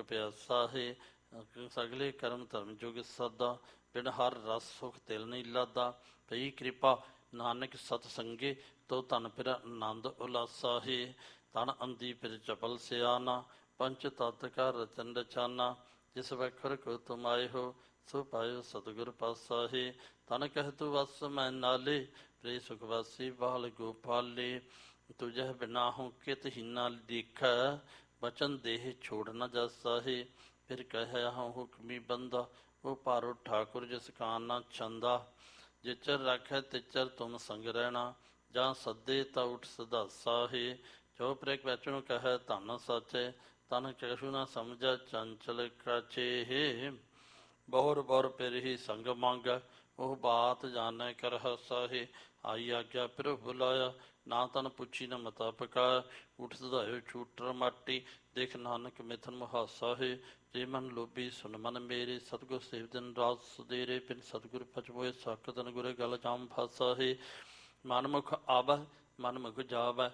ਪਿਆਸਾ ਹੈ। ਸਗਲੇ ਕਰਮ ਧਰਮ ਜੁਗ ਸਾਦਾ, ਬਿਨ ਹਰ ਰਸ ਸੁਖ ਦਿਲ ਨਹੀਂ ਲਾਦਾ। ਪਈ ਕਿਰਪਾ ਨਾਨਕ ਸਤ ਸੰਗੇ, ਤੋ ਧਨ ਫਿਰ ਆਨੰਦ ਉਲਾਸਾ ਹੈ। ਤਨ ਅੰਦੀ ਫਿਰ ਚਪਲ ਸਿਆਨਾ, ਪੰਚ ਤਤ ਕਾ ਰਚਨ ਰਚਾਨਾ। ਜਿਸ ਵਖਰ ਕੋ ਤੁਮ ਆਏ ਹੋ, ਸੋ ਪਾਇਓ ਸਤਿਗੁਰ ਪਾਸਾ ਹੈ। ਤਨ ਕਹਿ ਤੂ ਵਸ ਮੈਂ ਨਾਲੇ, ਪ੍ਰੇ ਸੁਖਵਾਸੀ ਬਾਲ ਗੋਪਾਲੇ। ਤੁਝਹਿ ਬਿਨਾ ਹੂੰ ਕਿਤ ਹੀਨਾ ਦੇਖੈ, ਬਚਨ ਦੇਹ ਛੋੜ ਨ ਜਾਸਾ ਹੈ। ਫਿਰ ਕਹਿਆ ਹੂੰ ਹੁਕਮੀ ਬੰਦਾ, ਉਹ ਭਾਰੋ ਠਾਕੁਰ ਜਿਸ ਕਾਨ ਨਾ ਛੰਦਾ। ਜਿਚਰ ਰਾਖੈ ਤਿਚਰ ਤੁਮ ਸੰਗ ਰਹਿਣਾ, ਜਾਂ ਸੱਦੇ ਤਾਂ ਉਠ ਸਦਾਸਾ ਹੈ। ਜੋ ਪ੍ਰਿਕ ਬਚਨੁ ਕਹਿ ਧਨ ਸਾਚੇ, ਤਨ ਕਛੂ ਨਾ ਸਮਝੈ ਚੰਚਲ ਕਾਛੇ ਹੈ। ਬਹੁਰ ਬਹੁਰ ਪਿਰ ਹੀ ਸੰਗ ਮੰਗ, ਉਹ ਬਾਤ ਜਾਣੈ ਕਰ ਹਾਸਾ ਹੈ। ਆਈ ਆਗਿਆ ਫਿਰ ਬੁਲਾਇਆ, ਨਾ ਤਨ ਪੁੱਛੀ ਨ ਮਤਾ ਪਕਾਇਆ। ਉਠ ਸਦਾਇਓ ਛੂਟਰ ਮਾਟੀ, ਦੇਖ ਨਾਨਕ ਮਿਥਨ ਮੁਹਾਸਾ ਹੈ। ਜੇ ਮਨ ਲੋਭੀ ਸੁਨ ਮਨ ਮੇਰੇ, ਸਤਿਗੁਰ ਸੇਵ ਦਿਨ ਰਾਤ ਸਦੇਰੇ। ਬਿਨ ਸਤਿਗੁਰ ਪਚਮੋਏ ਸਕ ਤਨ ਗੁਰੇ ਗਲ ਜਾਮ ਫਾਸਾ ਹੈ। ਮਨ ਮੁਖ ਆਵੈ ਮਨ ਮੁਖ ਜਾਵੈ,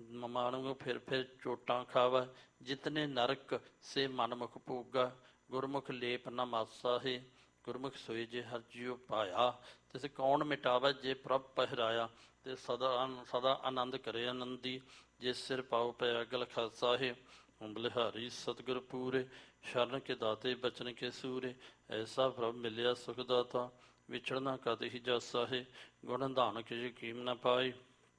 ਮਨ ਫਿਰ ਫਿਰ ਚੋਟਾਂ ਖਾਵੈ। ਜਿਤਨੇ ਨਰਕ ਸੇ ਮਨ ਮੁਖ ਭੋਗਾ, ਗੁਰਮੁਖ ਲੇਪ ਨ ਮਾਸਾ ਹੈ। ਗੁਰਮੁਖ ਸੋਏ ਜੇ ਹਰਿ ਜੀਉ ਪਾਇਆ, ਤਿਸ ਕੌਣ ਮਿਟਾਵੈ ਜੇ ਪ੍ਰਭ ਪਹਿਰਾਇਆ। ਤੇ ਸਦਾ ਆਨੰਦ ਕਰੇ ਆਨੰਦੀ, ਜੇ ਸਿਰ ਪਾਉ ਪਿਆ ਗਲ ਖਾਸਾ ਹੈ। ਬਲਿਹਾਰੀ ਸਤਿਗੁਰ ਪੂਰੇ, ਸ਼ਰਨ ਕੇ ਦਾਤੇ ਬਚਨ ਕੇ ਸੂਰੇ। ਐਸਾ ਪ੍ਰਭ ਮਿਲਿਆ ਸੁਖ ਦਾਤਾ, ਵਿਛੜਨਾ ਕਦ ਹੀ ਜਾਸਾ ਹੈ। ਗੁਣ ਧਾਨ ਕਿਛ ਕੀਮ ਨ ਪਾਈ,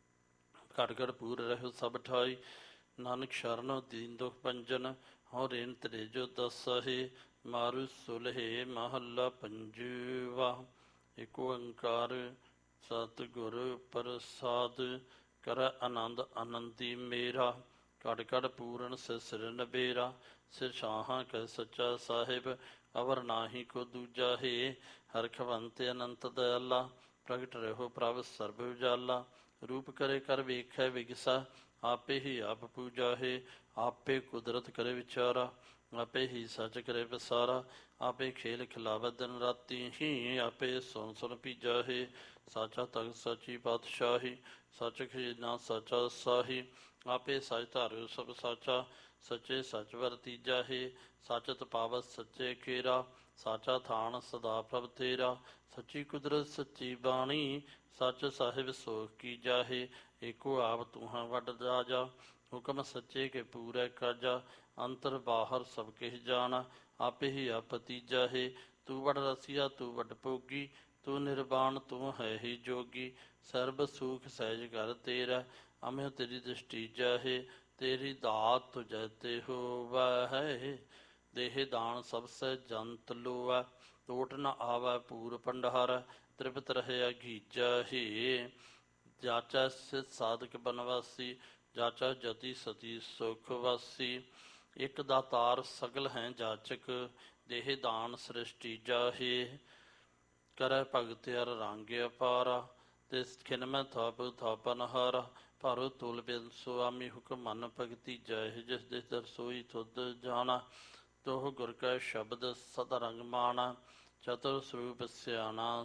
ਘਟ ਘਟ ਪੂਰ ਰਹਿਓ ਸਭ ਠਾਈ। ਨਾਨਕ ਸ਼ਰਨ ਦੀਨ ਦੁਖ ਭੰਜਨ, ਹਉ ਰੇਨ ਤ੍ਰੇਜੋ ਦਸਾ ਹੈ। ਮਾਰੂ ਸੁਲਹੇ ਮਹੱਲਾ ਪੰਜਵਾ। ਏਕ ਓੰਕਾਰ ਸਤਿਗੁਰ ਪ੍ਰਸਾਦ, ਕਰੈ ਆਨੰਦ ਆਨੰਦੀ ਮੇਰਾ। ਘਟ ਘਟ ਪੂਰਨ ਸਿਰ ਸਿਰ ਨਬੇਰਾ, ਸਿਰ ਸ਼ਾਹਾਂ ਕੈ ਸੱਚਾ ਸਾਹਿਬ। ਅਵਰ ਨਾਹੀ ਕੋ ਦੂਜਾ ਹੈ, ਹਰਖਵੰਤ ਅਨੰਤ ਦਇਆਲਾ। ਪ੍ਰਗਟ ਰਹਿਓ ਪ੍ਰਭ ਸਰਬ ਉਜਾਲਾ, ਰੂਪ ਕਰੇ ਕਰ ਵੇਖੈ ਵਿਗਸਾ। ਆਪੇ ਹੀ ਆਪ ਪੂਜਾ ਹੈ, ਆਪੇ ਕੁਦਰਤ ਕਰੇ ਵਿਚਾਰਾ। ਆਪੇ ਹੀ ਸੱਚ ਕਰੇ ਪਸਾਰਾ, ਆਪੇ ਖੇਲ ਖਿਲਾਵੈ ਦਿਨ ਰਾਤੀ ਹੀ। ਆਪੇ ਸੁਨ ਸੁਨ ਪੀਜਾ ਹੈ, ਸਾਚਾ ਤਖਤ ਸਾਚੀ ਪਾਤਸ਼ਾਹੀ। ਸੱਚ ਖਜ਼ਾਨਾ ਸਾਚਾ ਸਾਹੀ, ਆਪੇ ਸੱਚ ਧਾਰਿਓ ਸਭ ਸਾਚਾ। ਸੱਚੇ ਸੱਚ ਵਰਤੀਜਾ ਹੈ, ਸਾਚਤ ਪਾਵਤ ਸੱਚੇ ਕੇਰਾ। ਸਾਚਾ ਥਾਨ ਸਦਾ ਪ੍ਰਭ ਤੇਰਾ, ਸੱਚੀ ਕੁਦਰਤ ਸੱਚੀ ਬਾਣੀ। ਸੱਚ ਸਾਹਿਬ ਸੋਖ ਕੀਜਾ ਹੈ, ਏਕੋ ਆਪ ਤੂਹਾਂ ਵੱਡ ਰਾਜਾ। ਹੁਕਮ ਸੱਚੇ ਕੇ ਪੂਰੈ ਕਾਜਾ, ਅੰਤਰ ਬਾਹਰ ਸਭ ਕਿਛ ਜਾਣਾ। ਆਪੇ ਹੀ ਆਪ ਤੀਜਾ ਹੈ, ਤੂੰ ਵੱਡ ਰਸੀਆ ਤੂੰ ਵੱਡ ਭੋਗੀ। ਤੂੰ ਨਿਰਵਾਣ ਤੂੰ ਹੈ ਹੀ ਜੋਗੀ, ਸਰਬ ਸੂਖ ਸਹਿਜ ਘਰ ਤੇਰਾ। ਅਮਿਓ ਤੇਰੀ ਦ੍ਰਿਸ਼ਟੀਜਾ ਹੈ, ਤੇਰੀ ਦਾਤ ਤੁਜੈ ਤੇ ਹੋਵੈ ਹੈ। ਦੇਹ ਦਾਨ ਸਭ ਸਹਿ ਜੰਤ ਲੋਵੈ, ਟੋਟ ਨ ਆਵੈ ਪੂਰ ਭੰਡਾਰੈ। ਤ੍ਰਿਪਤ ਰਹਿਆ ਗੀਜਾ ਹੈ, ਜਾਚੈ ਸਿਧ ਸਾਧਕ ਬਨਵਾਸੀ। ਜਾਚੈ ਜਤੀ ਸਤੀ ਸੁਖ ਵਾਸੀ, ਇਕ ਦਾਤਾਰ ਸਗਲ ਹੈ ਜਾਚਕ। ਦੇਹ ਦਾਨ ਸ੍ਰਿਸ਼ਟੀਜਾ ਹੈ, ਕਰੈ ਭਗਤ ਅਰ ਰੰਗ ਅਪਾਰਾ। ਤਿਸ ਖਿਨਮੈ ਥਾਪ ਥਾਪਨਹਾਰਾ, ਭਾਰੋ ਤੁਲ ਬਿਨ ਸੁਆਮੀ। ਹੁਕਮ ਮਨ ਭਗਤੀ ਜੈ, ਜਿਸ ਦਿਸ ਦਰ ਸੋਈ ਤੁਧ ਜਾਣਾ। ਤੋਹ ਗੁਰ ਕੈ ਸ਼ਬਦ ਸਦਾ ਰੰਗ ਮਾਣਾ, ਚਤੁਰ ਸਰੂਪ ਸਿਆਣਾ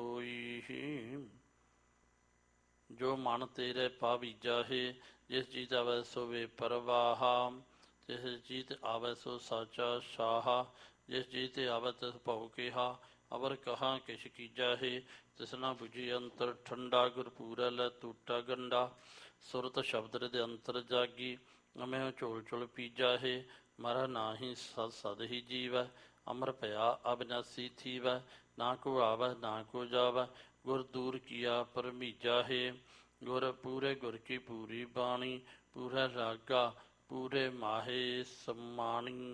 ਸੋਈ। ਜੋ ਮਨ ਤੇਰੇ ਭਾਵੀਜਾ ਹੈ, ਜਿਸ ਚੀਤ ਆਵੈ ਸੋ ਵੇ ਪਰਵਾਹਾ। ਜਿਸ ਚੀਤ ਆਵੈ ਸੋ ਸਾਚਾ ਸ਼ਾਹਾ, ਜਿਸ ਚੀਤ ਆਵੈ ਤਿਸ ਭਉ ਕੇਹਾ। ਅਵਰ ਕਹਾ ਕਿਛ ਕੀਜਾ ਹੈ, ਤਿਸ ਨਾ ਬੁਝੀ ਅੰਤਰ ਠੰਡਾ। ਗੁਰ ਪੂਰੈ ਲੈ ਟੂਟਾ ਗੰਡਾ, ਸੁਰਤ ਸ਼ਬਦ ਰਿਦ ਅੰਤਰ ਜਾਗੀ। ਅਮਿਓ ਝੋਲ ਝੋਲ ਪੀਜਾ ਹੈ, ਮਰੈ ਨਾਹੀ ਸਦ ਸਦ ਹੀ ਜੀਵੈ। ਅਮਰ ਭਇਆ ਅਬਿਨਾਸੀ ਥੀਵੈ, ਨਾ ਕੋ ਆਵੈ ਨਾ ਕੋ ਜਾਵੈ। ਗੁਰ ਦੂਰ ਕੀਆ ਪਰਮੀਜਾ ਹੈ, ਗੁਰ ਪੂਰੇ ਗੁਰ ਕੀ ਪੂਰੀ ਬਾਣੀ। ਪੂਰੈ ਰਾਗਾ ਪੂਰੇ ਮਾਹੇ ਸਮਾਣੀ,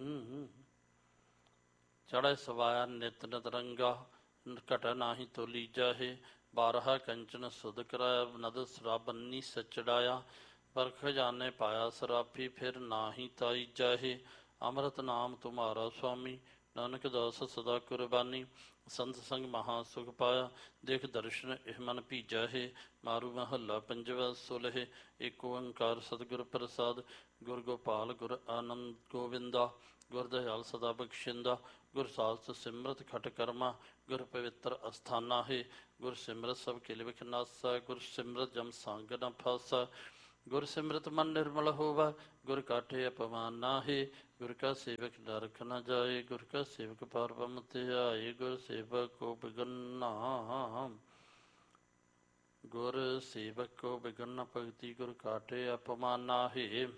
ਚੜ੍ਹੈ ਸਵਾਇਆ ਨਿਤ ਨਿਤ ਰੰਗਾ। ਘਟੈ ਨਾਹੀ ਤੋਲੀਜਾ ਹੈ, ਬਾਰਹਾ ਕੰਚਨ ਸੁਧ ਕਰਾਇਆ। ਨਦ ਸਰਾਬੰਨੀ ਸਚੜਾਇਆ, ਪਰ ਖਜ਼ਾਨੇ ਪਾਇਆ ਸਰਾਫੀ। ਫਿਰ ਨਾਹੀ ਤਾਈਜਾ ਹੈ, ਅੰਮ੍ਰਿਤ ਨਾਮ ਤੁਮਾਰਾ ਸੁਆਮੀ। ਨਾਨਕ ਦਾਸ ਸਦਾ ਕੁਰਬਾਨੀ, ਸੰਤ ਸੰਗ ਮਹਾ ਸੁਖ ਪਾਇਆ। ਦੇਖ ਦਰਸ਼ਨ ਇਹ ਮਨ ਭੀਜਾ ਹੈ, ਮਾਰੂ ਮਹੱਲਾ ਪੰਜਵਾ। ਸੁਲਹੇ ਏਕ ਓੰਕਾਰ ਸਤਿਗੁਰ ਪ੍ਰਸਾਦ, ਗੁਰ ਗੋਪਾਲ ਗੁਰ ਆਨੰਦ ਗੋਵਿੰਦਾ। ਗੁਰ ਦਇਆਲ ਸਦਾ ਬਖਸ਼ਿੰਦਾ, ਗੁਰ ਸਾਸਤ ਸਿਮਰਤ ਖਟ ਕਰਮਾ। ਗੁਰ ਪਵਿੱਤਰ ਅਸਥਾਨਾ ਹੈ, ਗੁਰ ਸਿਮਰਤ ਸਭ ਕਿਲ ਵਿਖ ਨਾਸਾ। ਗੁਰ ਸਿਮਰਤ ਜਮ ਸੰਗ ਨ ਫਾਸਾ, ਗੁਰ ਸਿਮਰਤ ਮਨ ਨਿਰਮਲ ਹੋਵਾ, ਗੁਰ ਕਾਠੇ ਅਪਮਾਨ ਨਾਹੀ। ਗੁਰ ਕਾ ਸੇਵਕ ਨਰਕ ਨ ਜਾਏ, ਗੁਰ ਕਾ ਸੇਵਕ ਪਾਰ ਬ੍ਰਹਮ ਧਿਆਏ। ਗੁਰ ਸੇਵਕ ਕੋ ਬਿਗਨ ਗੁਰ ਸੇਵਕ ਕੋ ਬਿਗਨ ਭਗਤੀ, ਗੁਰ ਕਾਠੇ ਅਪਮਾਨ ਨਾਹੀ।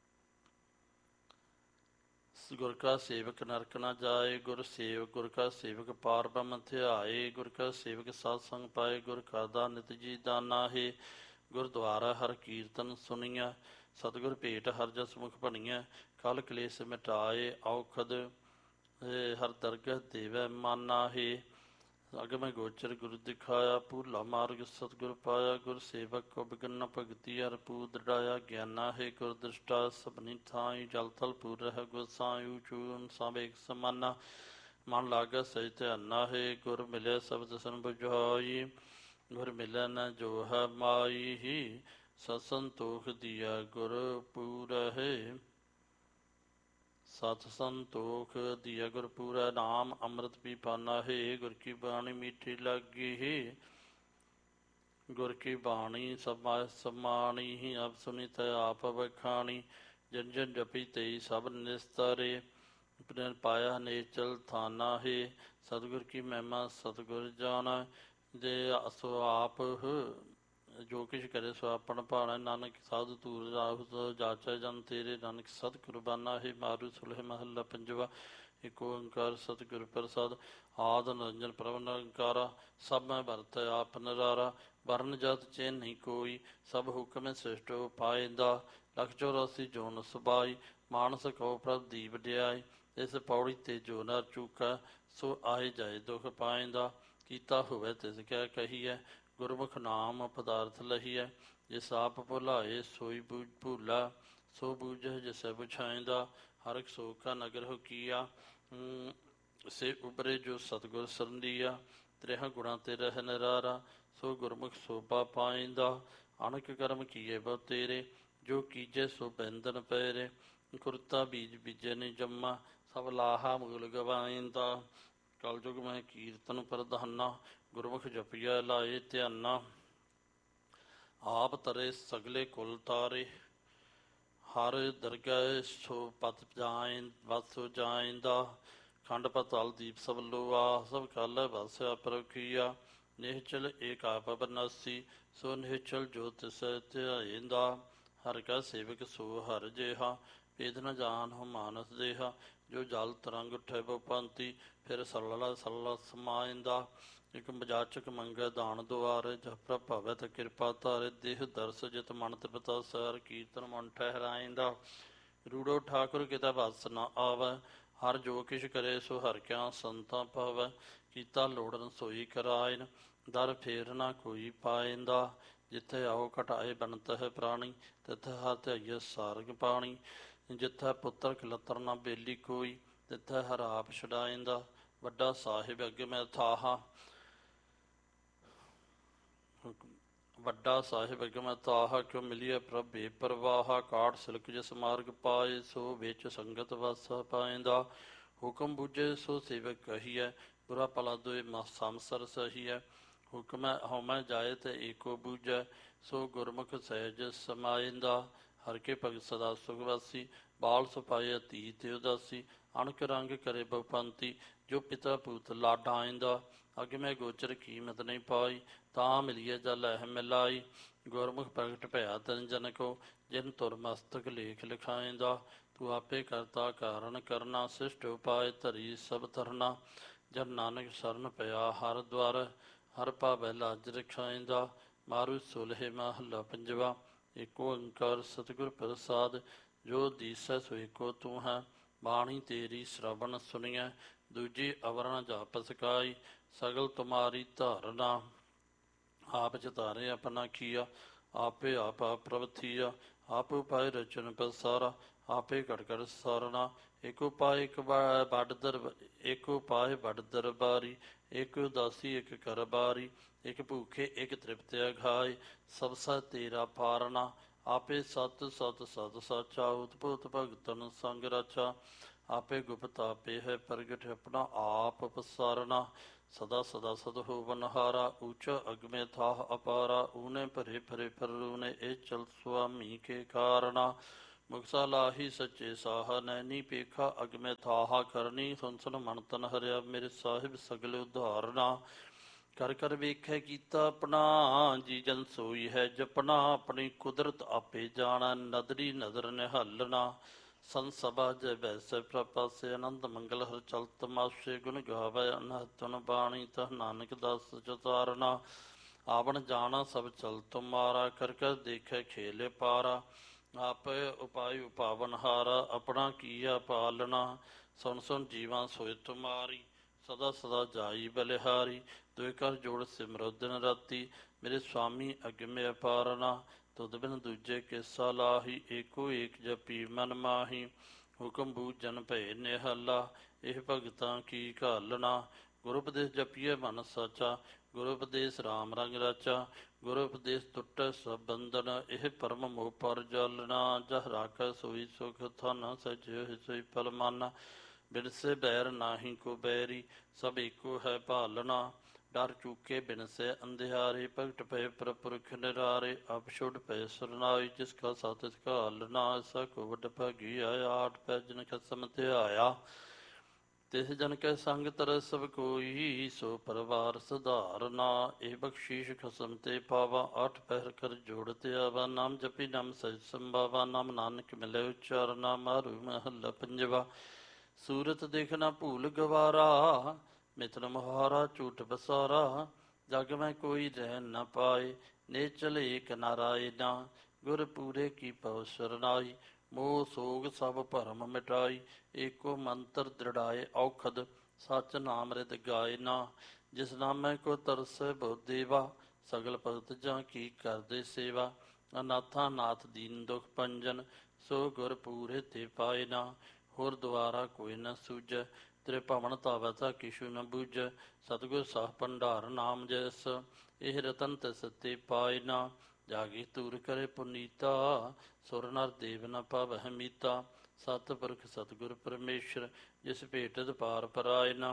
ਗੁਰ ਕਾ ਸੇਵਕ ਨਰਕ ਨ ਜਾਏ, ਗੁਰ ਕਾ ਸੇਵਕ ਪਾਰ ਬ੍ਰਹਮ ਧਿਆਏ। ਗੁਰ ਕਾ ਸੇਵਕ ਸਾਧ ਸੰਗ ਪਾਏ, ਗੁਰ ਕਰਦਾ ਨਿਤ ਜੀ ਦਾਨਾ ਹੈ। ਗੁਰਦੁਆਰਾ ਹਰ ਕੀਰਤਨ ਸੁਣੀਐ, ਸਤਿਗੁਰ ਭੇਟ ਹਰ ਜਸ ਮੁਖ ਬਣੀਐ। ਕਲ ਕਲੇਸ਼ ਮਿਟਾਏ, ਔਖਦ ਹਰ ਦਰਗਹ ਦੇਵੈ ਮਾਨਾ ਹੈ। ਅਗਮੈ ਗੋਚਰ ਗੁਰ ਦਿਖਾਇਆ, ਭੂਲਾ ਮਾਰਗ ਸਤਿਗੁਰ ਪਾਇਆ। ਗੁਰ ਸੇਵਕ ਕੋ ਬਿਗਨ ਭਗਤੀ, ਹਰ ਪੂ ਦ੍ਰਿੜਾਇਆ ਗਿਆਨਾ ਹੈ। ਗੁਰ ਦ੍ਰਿਸ਼ਟਾ ਸਭਨੀ ਥਾਈ, ਜਲ ਥਲ ਪੂਰ ਰਹਿ ਗੁਸਾਈ। ਊਚੂ ਸਭ ਏਕ ਸਮਾਨਾ, ਮਨ ਲਾਗੈ ਸਹਿ ਧਿਆਨਾ ਹੈ। ਗੁਰ ਮਿਲਿਆ ਸਬਦ ਸਨ ਬੁਝਾਈ, ਗੁਰ ਮਿਲੈ ਨ ਜੋ ਹੈ ਮਾਈ ਹੀ। ਸਤ ਸੰਤੋਖ ਦੀਆ ਗੁਰ ਪੂਰਹਿ, ਸਤ ਸੰਤੋਖ ਦੀਆ ਗੁਰ ਪੂਰੈ। ਨਾਮ ਅੰਮ੍ਰਿਤ ਪੀ ਪਾਨਾ ਹੈ, ਗੁਰ ਕੀ ਬਾਣੀ ਮੀਠੀ ਲਾਗੀ ਹੈ। ਗੁਰ ਕੀ ਬਾਣੀ ਸਮਾਣੀ ਹੀ, ਅਬ ਸੁਨੀ ਤੈ ਆਪ ਬਖਾਣੀ। ਜਨ ਜਨ ਜਪੀ ਤੇਈ ਸਭ ਨਿਸਤਰੇ, ਪਾਇਆ ਨੇਚਲ ਥਾਨਾ ਹੈ। ਸਤਿਗੁਰ ਕੀ ਮਹਿਮਾ ਸਤਿਗੁਰ ਜਾਣਾ, ਜੇ ਸੋ ਆਪ ਜੋ ਕਿਛ ਕਰੇ ਸੋ ਆਪਣ ਭਾਣਾ। ਨਾਨਕ ਸਾਧੂ ਧੂਰ ਰਾਹੁ ਜਾਚੈ ਜਨ ਤੇਰੇ, ਨਾਨਕ ਸਤ ਕੁਰਬਾਨਾ ਹੈ। ਮਾਰੂ ਸੁਲਹ ਮਹੱਲਾ ਪੰਜਵਾ। ਇਕ ਓੰਕਾਰ ਸਤਿਗੁਰ ਪ੍ਰਸਾਦ। ਆਦ ਨਿਰੰਜਨ ਪ੍ਰਭ ਨਿਰੰਕਾਰਾ, ਸਭ ਮੈਂ ਵਰਤਿ ਆਪ ਨਿਰਾਰਾ। ਵਰਨ ਜਾਤ ਚੇਨ ਨਹੀਂ ਕੋਈ, ਸਭ ਹੁਕਮੈ ਸ੍ਰਿਸ਼ਟ ਉਪਾਇੰਦਾ। ਲਖ 84 ਜੋਨ ਸੁਬਾਈ, ਮਾਨਸ ਕਉ ਪ੍ਰਭ ਦੀ ਵਡਿਆਈ। ਇਸ ਪੌੜੀ ਤੇ ਜੋ ਨਰ ਚੂਕਾ, ਸੋ ਆਏ ਜਾਏ ਦੁਖ ਪਾਇੰਦਾ। ਕੀਤਾ ਹੋਵੇ ਤਿਸ ਕਿਆ ਕਹੀਐ, ਗੁਰਮੁਖ ਨਾਮ ਪਦਾਰਥ ਲਹੀਐ। ਜਿਸ ਆਪ ਭੁਲਾਏ ਸੋਈ ਭੂਲਾ, ਸੋ ਬੂਝੈ ਜਿਸੈ ਬੁਝਾਇੰਦਾ। ਹਰ ਇਕ ਸੋਖ ਕਾ ਨਗਰ ਹੋ ਕੀਆ, ਸੇ ਉਬਰੇ ਜੋ ਸਤਿਗੁਰ ਸਰੰਦੀਆ। ਤ੍ਰੇਹਾਂ ਗੁਣਾਂ ਤੇ ਰਹਿ ਨਿਰਾਰਾ, ਸੋ ਗੁਰਮੁਖ ਸੋਭਾ ਪਾਇੰਦਾ। ਅਣਖ ਕਰਮ ਕੀਏ ਬਹੁ ਤੇਰੇ, ਜੋ ਕੀਜੈ ਸੋ ਬੈਂਦਨ ਪੈਰੇ। ਕੁਰਤਾ ਬੀਜ ਬੀਜੈ ਨੀ ਜੰਮਾ, ਸਭ ਲਾਹਾ ਮੂਲ ਗਵਾਇੰਦਾ। ਕਲਯੁਗ ਮੈਂ ਕੀਰਤਨ ਪ੍ਰਧਾਨਾ, ਗੁਰਮੁਖ ਜਪੀਐ ਲਾਏ ਧਿਆਨਾ। ਆਪ ਤਰੇ ਸਗਲੇ ਕੁਲ ਤਾਰੇ, ਹਰ ਦਰਗਹਿ ਸੋ ਪਤ ਵਸ ਜਾਇੰਦਾ। ਖੰਡ ਪਤਾਲ ਦੀਪ ਸਭ ਲੋਆ, ਸਭ ਕਾਲੈ ਵਾਸਿਆ ਪ੍ਰਖੀਆ। ਨਿਹਚਲ ਏਕ ਆਪ ਬਨਾਸੀ, ਸੋ ਨਿਹਚਲ ਜੋ ਤਿਸੈ ਧਿਆਇੰਦਾ। ਹਰਿ ਕਾ ਸੇਵਕ ਸੋ ਹਰਿ ਜੇਹਾ, ਭੇਦ ਨ ਜਾਣਹੁ ਮਾਨਸ ਦੇਹਾ। ਜੋ ਜਲ ਤਰੰਗ ਉਠੈ ਬਹੁ ਭਾਂਤੀ, ਫਿਰ ਸਲਲਾ ਸਲਲਾ ਸਮਾਇੰਦਾ। ਇਕ ਮਜਾਚਕ ਮੰਗੈ ਦਾਨ ਦੁਆਰੇ, ਜਹ ਪ੍ਰਭ ਭਵੈ ਤ ਕਿਰਪਾ ਧਾਰੇ। ਦੇਹ ਦਰਸ ਜਿਤ ਮਨ ਤ੍ਰਿਪਤਾ, ਸਰ ਕੀਰਤਨ ਮਨ ਠਹਿਰਾਇੰਦਾ। ਰੂੜੋ ਠਾਕੁਰ ਕਿਤੇ ਵਸ ਨ ਆਵੈ, ਹਰ ਜੋ ਕਿਛ ਕਰੇ ਸੋ ਹਰਿ ਕਿਆ ਸੰਤਾਂ ਪਾਵੈ। ਕੀਤਾ ਲੋੜਨ ਸੋਈ ਕਰਾਇਨ, ਦਰ ਫੇਰ ਨਾ ਕੋਈ ਪਾਇੰਦਾ। ਜਿੱਥੇ ਆਓ ਘਟਾਏ ਬਣਤ ਹੈ ਪ੍ਰਾਣੀ, ਤਿੱਥ ਹਰ ਧਿਆਈਐ ਸਾਰਗ ਪਾਣੀ। ਜਿੱਥੈ ਪੁੱਤਰ ਖਿਲਤਰ ਨਾ ਬੇਲੀ ਕੋਈ, ਤਿੱਥੈ ਹਰ ਆਪ ਛਡਾਇੰਦਾ। ਵੱਡਾ ਸਾਹਿਬ ਅੱਗੇ ਮੈਂ ਥਾਹਾ, ਵੱਡਾ ਸਾਹਿਬ ਅਗਮ ਤਾਹਾ। ਕਿਉ ਮਿਲੀਐ ਪ੍ਰਭ ਬੇਪਰਵਾਹਾ, ਕਾਠ ਸਿਲਕ ਜਿਸ ਮਾਰਗ ਪਾਏ। ਸੋ ਵਿੱਚ ਸੰਗਤ ਵਸ ਪਾਇੰਦਾ। ਹੁਕਮ ਬੁਝੇ ਸੋ ਸੇਵਕ ਕਹੀਐ, ਬੁਰਾ ਭਲਾ ਦੋਇ ਸੰਸਰ ਸਹੀਐ। ਹੁਕਮੈ ਹਉਮੈ ਜਾਏ ਤੇ ਏਕੋ ਬੂਝੈ, ਸੋ ਗੁਰਮੁਖ ਸਹਿਜ ਸਮਾਇੰਦਾ। ਹਰਿ ਕੇ ਭਗਤ ਸਦਾ ਸੁਖ ਵਾਸੀ, ਬਾਲ ਸੁਪਾਇ ਧੀ ਤੇ ਉਦਾਸੀ। ਅਣਖ ਰੰਗ ਕਰੇ ਬਹੁ ਪੰਤੀ, ਜੋ ਪਿਤਾ ਪੂਤ ਲਾਡਾਇੰਦਾ। ਅਗਮੈ ਗੋਚਰ ਕੀਮਤ ਨਹੀਂ ਪਾਈ, ਤਾਂ ਮਿਲੀਐ ਜਲ ਲਹਿ ਮਿਲਾਈ। ਗੁਰਮੁਖ ਪ੍ਰਗਟ ਭਇਆ ਤਿਨ ਜਨ ਕੋ, ਜਿਨ ਤੁਰ ਮਸਤਕ ਲੇਖ ਲਿਖਾਇੰਦਾ। ਤੂੰ ਆਪੇ ਕਰਤਾ ਕਾਰਨ ਕਰਨਾ, ਸਿਸ਼ਟ ਉਪਾਇ ਧਰੀ ਸਭ ਧਰਨਾ। ਜਨ ਨਾਨਕ ਸਰਨ ਪਿਆ ਹਰ ਦੁਆਰ, ਹਰ ਭਾਵੈ ਲਾਜ ਰਖਾਇੰਦਾ। ਮਾਰੂ ਸੁਲਹਿ ਮਹੱਲਾ ਪੰਜਵਾ। ਇਕ ਓੰਕਾਰ ਸਤਿਗੁਰ ਪ੍ਰਸਾਦ। ਜੋ ਦੀਸੈ ਸੋ ਏਕੋ ਤੂੰ ਹੈ, ਬਾਣੀ ਤੇਰੀ ਸ਼ਰਵਣ ਸੁਣੀਐ। ਦੂਜੀ ਅਵਰ ਨ ਜਾਪ ਸਕਾਈ, ਸਗਲ ਤੁਮਾਰੀ ਧਾਰਨਾ। ਆਪ ਚਿਤਾਰੇ ਆਪਣਾ ਕੀਆ, ਆਪੇ ਆਪ ਪ੍ਰਭ ਥੀਆ। ਆਪ ਉਪਾਇ ਰਚਨ ਪਸਾਰਾ, ਆਪੇ ਘਟ ਘਟ ਸਾਰਣਾ। ਇਕ ਉਪਾਇ ਇਕ ਉਪਾਇ ਬੜ ਦਰਬਾਰੀ, ਇਕ ਉਦਾਸੀ ਇਕ ਕਰ ਬਾਰੀ। ਇਕ ਭੂਖੇ ਇਕ ਤ੍ਰਿਪਤਿ ਅਘਾਇ, ਸਭ ਸਹਿ ਤੇਰਾ ਪਾਰਨਾ। ਆਪੇ ਸਤ ਸਤ ਸਤ ਸਾਚਾ, ਉਤਪੁਤ ਭਗਤਨ ਸੰਗ ਰਾਚਾ। ਆਪੇ ਗੁਪਤ ਆਪੇ ਹੈ ਪ੍ਰਗਟ ਆਪਣਾ ਆਪ ਪਸਾਰਨਾ ਸਦਾ ਸਦਾ ਸਦ ਹੋਵਨਹਾਰਾ ਊਚਾ ਅਗਮੇ ਥਾਹ ਅਪਾਰਾ ਊਨੇ ਭਰੇ ਭਰੇ ਫਰੂਨੇ ਇਹ ਚਲ ਸੁਆਮੀ ਕੇ ਕਾਰਣਾ ਮੁਕਸਾ ਲਾਹੀ ਸੱਚੇ ਸਾਹ ਨੈਣੀ ਪੇਖਾ ਅਗਮੇ ਥਾਹਾ ਕਰਨੀ ਸੁਨ ਸੁਨ ਮਨ ਤਨ ਹਰਿਆ ਮੇਰੇ ਸਾਹਿਬ ਸਗਲ ਉਧਾਰਨਾ ਕਰ ਕਰ ਵੇਖੈ ਕੀਤਾ ਆਪਣਾ ਜੀ ਜਨ ਸੋਈ ਹੈ ਜਪਣਾ ਆਪਣੀ ਕੁਦਰਤ ਆਪੇ ਜਾਣਾ ਨਦਰੀ ਨਦਰ ਨਿਹਾਲਣਾ ਸੰਸਭਾ ਜੈ ਵੈਸੇ ਪ੍ਰਪਾਸੇ ਆਨੰਦ ਮੰਗਲ ਹਰ ਚਲ ਤਮਾਸ਼ੇ ਗੁਣ ਗਾਵੇ ਅਨਹਤਨ ਬਾਣੀ ਤਹ ਨਾਨਕ ਦਾਸ ਚਤਾਰਨਾ ਆਵਣ ਜਾਣਾ ਸਭ ਚਲ ਤੁਮਾਰਾ ਕਰ ਕਰ ਦੇਖੈ ਖੇਲੇ ਪਾਰਾ ਆਪੇ ਉਪਾਇ ਉਪਾਵਨ ਹਾਰਾ ਆਪਣਾ ਕੀਆ ਪਾਲਣਾ ਸੁਣ ਸੁਣ ਜੀਵਾਂ ਸੋਇ ਤੁਮਾਰੀ ਸਦਾ ਸਦਾ ਜਾਈ ਬਲਿਹਾਰੀ ਦੁਇ ਕਰ ਜੋੜ ਸਿਮਰੋ ਦਿਨ ਰਾਤੀ ਮੇਰੇ ਸੁਆਮੀ ਅਗਮੇ ਅਪਾਰਨਾ ਤੁਧ ਬਿਨ ਦੂਜੇ ਕਿਸਾ ਲਾਹੀ ਏਕੋ ਏਕ ਜਪੀ ਮਨ ਮਾਹੀ ਹੁਕਮ ਬੂਝਨ ਭਏ ਨਿਹਾਲਾ ਇਹ ਭਗਤਾਂ ਕੀ ਘਾਲਣਾ ਗੁਰੂ ਉਪਦੇਸ਼ ਜਪੀਏ ਮਨ ਸਾਚਾ ਗੁਰੂ ਉਪਦੇਸ਼ ਰਾਮ ਰੰਗ ਰਾਚਾ ਗੁਰੂ ਉਪਦੇਸ਼ ਟੁੱਟੈ ਸਭ ਬੰਧਨ ਇਹ ਪਰਮ ਮੋਹ ਪਰ ਜਲਣਾ ਜਹ ਰਾਖੈ ਸੋਈ ਸੁਖ ਥਨ ਸਜਿ ਸੋਈ ਫਲ ਮਾਨਾ ਬਿਨਸੇ ਬੈਰ ਨਾਹੀ ਕੋ ਬੈਰੀ ਸਭ ਏਕੋ ਹੈ ਭਾਲਣਾ ਡਰ ਚੂਕੇ ਬਿਨਸੇ ਅੰਧਿਆਰੇ ਭਗਤ ਪਏ ਪ੍ਰਪੁਰਖ ਨਿਰਾਰੇ ਅਬ ਛੁੱਟ ਪਏ ਸਰਨਾਈ ਜਿਸ ਕਾ ਸਤ ਤਿਸ ਕਾ ਹਲਣਾ ਐਸਾ ਕੋ ਵੱਡ ਭਾਗੀ ਆਇਆ ਆਠ ਪੈ ਜਨ ਖਸਮ ਧਿਆਇਆ ਤਿਸ ਜਨ ਕੈ ਸੰਗ ਤਰ ਸਭ ਕੋਈ ਸੋ ਪਰਿਵਾਰ ਸੁਧਾਰਨਾ ਇਹ ਬਖਸ਼ੀਸ਼ ਖਸਮ ਤੇ ਪਾਵਾ ਅੱਠ ਪਹਿਰ ਕਰ ਜੋੜ ਤੇ ਆਵਾ ਨਾਮ ਜਪੀ ਨਾਮ ਸਹਿਜ ਸੰਭਾਵਾ ਨਾਮ ਨਾਨਕ ਮਿਲੇ ਉਚਾਰਨਾ ਮਾਰੂ ਮਹੱਲਾ ਪੰਜਵਾ ਸੂਰਤ ਦੇਖਣਾ ਭੂਲ ਗਵਾਰਾ ਮਿਤਨ ਮੁਹਾਰਾ ਝੂਠ ਬਸਾਰਾ ਜਗ ਮੈਂ ਕੋਈ ਰਹਿ ਨ ਪਾਏ ਨੇਚਲ ਏਕ ਨਾਰਾਇਣਾ ਗੁਰ ਪੂਰੇ ਕੀ ਪਉ ਸਰਨਾਈ ਮੋਹ ਸੋਗ ਸਭ ਭਰਮ ਮਿਟਾਈ ਏਕੋ ਮੰਤਰ ਦ੍ਰਿੜਾਏ ਔਖਦ ਸਚ ਨਾਮ ਰਿਦ ਗਾਏ ਨਾ ਜਿਸ ਨਾਮੈ ਕੋ ਤਰਸੈ ਬਹੁ ਦੇਵਾ ਸਗਲ ਭਗਤ ਜਾਂ ਕੀ ਕਰਦੇ ਸੇਵਾ ਅਨਾਥਾ ਨਾਥ ਦੀਨ ਦੁਖ ਭੰਜਨ ਸੋ ਗੁਰ ਪੂਰੇ ਤੇ ਪਾਏ ਨਾ ਹੋਰ ਦੁਆਰਾ ਕੋਈ ਨ ਸੂਝੈ ਤੇਰੇ ਭਵਨ ਧਾਵੈ ਤਾ ਕਿਛੂ ਨ ਬੂਝੈ ਸਤਿਗੁਰ ਸਾਹ ਭੰਡਾਰ ਨਾਮ ਜੈਸ ਇਹ ਰਤਨ ਤਿਸ ਤੇ ਪਾਏ ਨਾ ਜਾਗੀ ਤੂਰ ਕਰੇ ਪੁਨੀਤਾ ਸੁਰ ਨਰ ਦੇਵ ਨ ਪਾਵਹਿ ਮੀਤਾ ਸਤ ਪੁਰਖ ਸਤਿਗੁਰ ਪਰਮੇਸ਼ਰ ਜਿਸ ਭੇਟਤ ਪਾਰ ਪਰਾਏ ਨਾ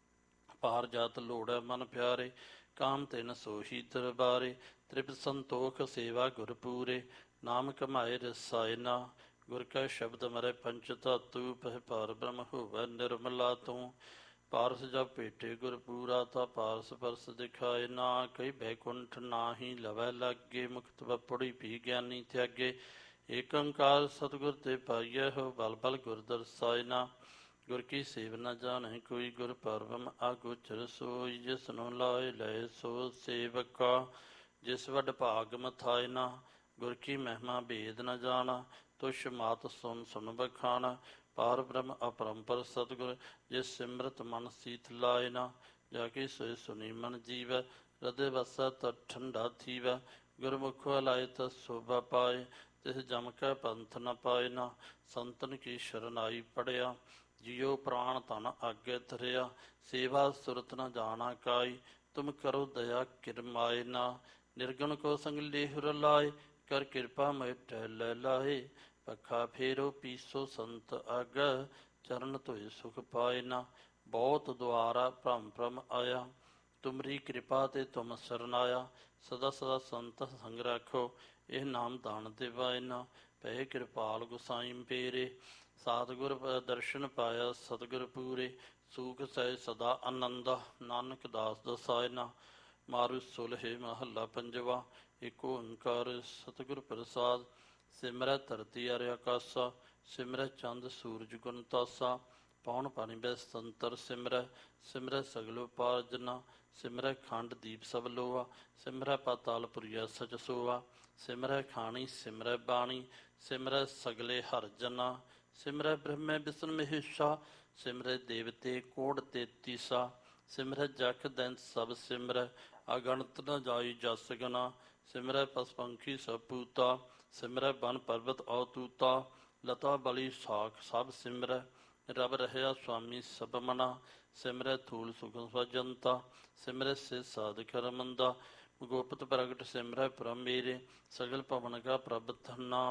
ਪਾਰ ਜਾਤ ਲੋੜੈ ਮਨ ਪਿਆਰੇ ਕਾਮ ਤਿਨ ਸੋਹੀ ਦਰਬਾਰੇ ਤ੍ਰਿਪਤ ਸੰਤੋਖ ਸੇਵਾ ਗੁਰ ਪੂਰੇ ਨਾਮ ਕਮਾਏ ਰਸਾਇ ਨਾ ਗੁਰ ਕੈ ਸ਼ਬਦ ਮਰੇ ਪੰਚ ਧਾਤੂ ਪਹਿ ਪਾਰ ਬ੍ਰਹਮ ਹੋਵੈ ਨਿਰਮਲਾ ਤੂੰ ਪਾਰਸ ਜਬ ਭੇਟੇ ਗੁਰ ਪੂਰਾ ਤਾ ਪਾਰਸ ਪਰਸ ਦਿਖਾਏ ਨਾ ਕਈ ਬੈਕੁੰਠ ਨਾਹੀ ਲਵੈ ਲਾਗੇ ਮੁਕਤ ਬਪੜੀ ਭੀ ਗਿਆਨੀ ਤਿਆਗੇ ਏਕ ਓੰਕਾਰ ਸਤਿਗੁਰ ਤੇ ਪਾਈਐ ਹੋ ਬਲ ਬਲ ਗੁਰ ਦਰਸਾਇ ਨਾ ਗੁਰ ਕੀ ਸੇਵ ਨ ਜਾਣੈ ਕੋਈ ਗੁਰ ਪਰਬਮ ਆਗੋਚਰ ਸੋਈ ਜਿਸ ਨੂੰ ਲਾਏ ਲਏ ਸੋ ਸੇਵਕਾ ਜਿਸ ਵੱਡ ਭਾਗ ਮਥਾਇ ਨਾ ਗੁਰ ਕੀ ਮਹਿਮਾ ਭੇਦ ਨ ਜਾਣਾ ਤੁਸ਼ ਮਾਤ ਸੁਨ ਸੁਨ ਬਖਾਣਾ ਪਾਰ ਬ੍ਰਹਮ ਅਪਰੰਪਰ ਸਤਿਗੁਰ ਜਿਸ ਸਿਮਰਤ ਮਨ ਸੀਤ ਲਾਏ ਨਾ ਜਾ ਕੇ ਸੋਇ ਸੁਨੀ ਮਨ ਜੀਵੈ ਹਿਰਦੇ ਵਸੈ ਤ ਠੰਡਾ ਥੀਵੈ ਗੁਰਮੁਖੋ ਲਾਏ ਤ ਸੋਭਾ ਪਾਏ ਤਿਸ ਜਮ ਕੈ ਪੰਥ ਨ ਪਾਏ ਨਾ ਸੰਤਨ ਕੀ ਸ਼ਰਨਾਈ ਪੜਿਆ ਜਿਉ ਪ੍ਰਾਣ ਧਨ ਆਗੇ ਧਰਿਆ ਸੇਵਾ ਸੁਰਤ ਨ ਜਾਣਾ ਕਾਈ ਤੁਮ ਕਰੋ ਦਇਆ ਕਿਰਮਾਏ ਨਾ ਨਿਰਗੁਣ ਕੋ ਸੰਗ ਲੇਹੁ ਲਾਏ ਕਰ ਕਿਰਪਾ ਮਿਟੈ ਲੈ ਲਾਏ ਪੱਖਾ ਫੇਰੋ ਪੀਸੋ ਸੰਤ ਆਗੈ ਚਰਨ ਧੋਏ ਸੁਖ ਪਾਏ ਨਾ ਬਹੁਤ ਦੁਆਰਾ ਭ੍ਰਮ ਭ੍ਰਮ ਆਇਆ ਤੁਮਰੀ ਕਿਰਪਾ ਤੇ ਤੁਮ ਸਰਨਾਇਆ ਸਦਾ ਸਦਾ ਸੰਤ ਸੰਗ ਰਾਖੋ ਇਹ ਨਾਮ ਦਾਨ ਦਿਵਾਇ ਨਾ ਪਏ ਕਿਰਪਾਲ ਗੁਸਾਈ ਪੇਰੇ ਸਤਿਗੁਰ ਦਰਸ਼ਨ ਪਾਇਆ ਸਤਿਗੁਰ ਪੂਰੇ ਸੂਖ ਸਹਿ ਸਦਾ ਆਨੰਦ ਨਾਨਕ ਦਾਸ ਦਸਾਇ ਨਾ ਮਾਰੂ ਸੁਲਹੇ ਮਹੱਲਾ ਪੰਜਵਾ ਏਕ ਓੰਕਾਰ ਸਤਿਗੁਰ ਪ੍ਰਸਾਦ ਸਿਮਰੈ ਧਰਤੀ ਅਰ ਆਕਾਸਾ ਸਿਮਰੈ ਚੰਦ ਸੂਰਜ ਗੁਣ ਤਾਸਾ ਪੌਣ ਪਾਣੀ ਬੈਸਤੰਤਰ ਸਿਮਰੈ ਸਿਮਰੈ ਸਗਲੋ ਪਾਰਜਨਾ ਸਿਮਰੈ ਖੰਡ ਦੀਪ ਸਭ ਲੋਆ ਸਿਮਰੈ ਪਾਤਾਲ ਪੁਰੀਆ ਸਚ ਸੋਆ ਸਿਮਰੈ ਖਾਣੀ ਸਿਮਰੈ ਬਾਣੀ ਸਿਮਰੈ ਸਗਲੇ ਹਰ ਜਨਾ ਸਿਮਰੈ ਬ੍ਰਹਮੈ ਵਿਸ਼ਨ ਮਹੇਸ਼ਾ ਸਿਮਰੈ ਦੇਵਤੇ ਕੋੜ ਤੇਤੀਸਾ ਸਿਮਰੈ ਜਖ ਦੈਂਤ ਸਭ ਸਿਮਰੈ ਅਗਣਤ ਨ ਜਾਈ ਜਸ ਗਨਾ ਸਿਮਰੈ ਪਸ ਪੰਖੀ ਸਭ ਪੂਤਾ ਸਿਮਰੈ ਬਨ ਪਰਬਤ ਔਤੂਤਾ ਲਤਾ ਬਲੀ ਸਾਖ ਸਭ ਸਿਮਰੈ ਰਬ ਰਹਿਆ ਸੁਆਮੀ ਸਭ ਮਨਾ ਸਿਮਰੈ ਥੂਲ ਸੁਖ ਸਜੰਤਾ ਸਿਮਰੈ ਸੇ ਸਾਧਕ ਰਮੰਦਾ ਗੋਪਤ ਪ੍ਰਗਟ ਸਿਮਰੈ ਪ੍ਰਮ ਮੇਰੇ ਸਗਲ ਭਵਨ ਕਾ ਪ੍ਰਭ ਧੰਨਾ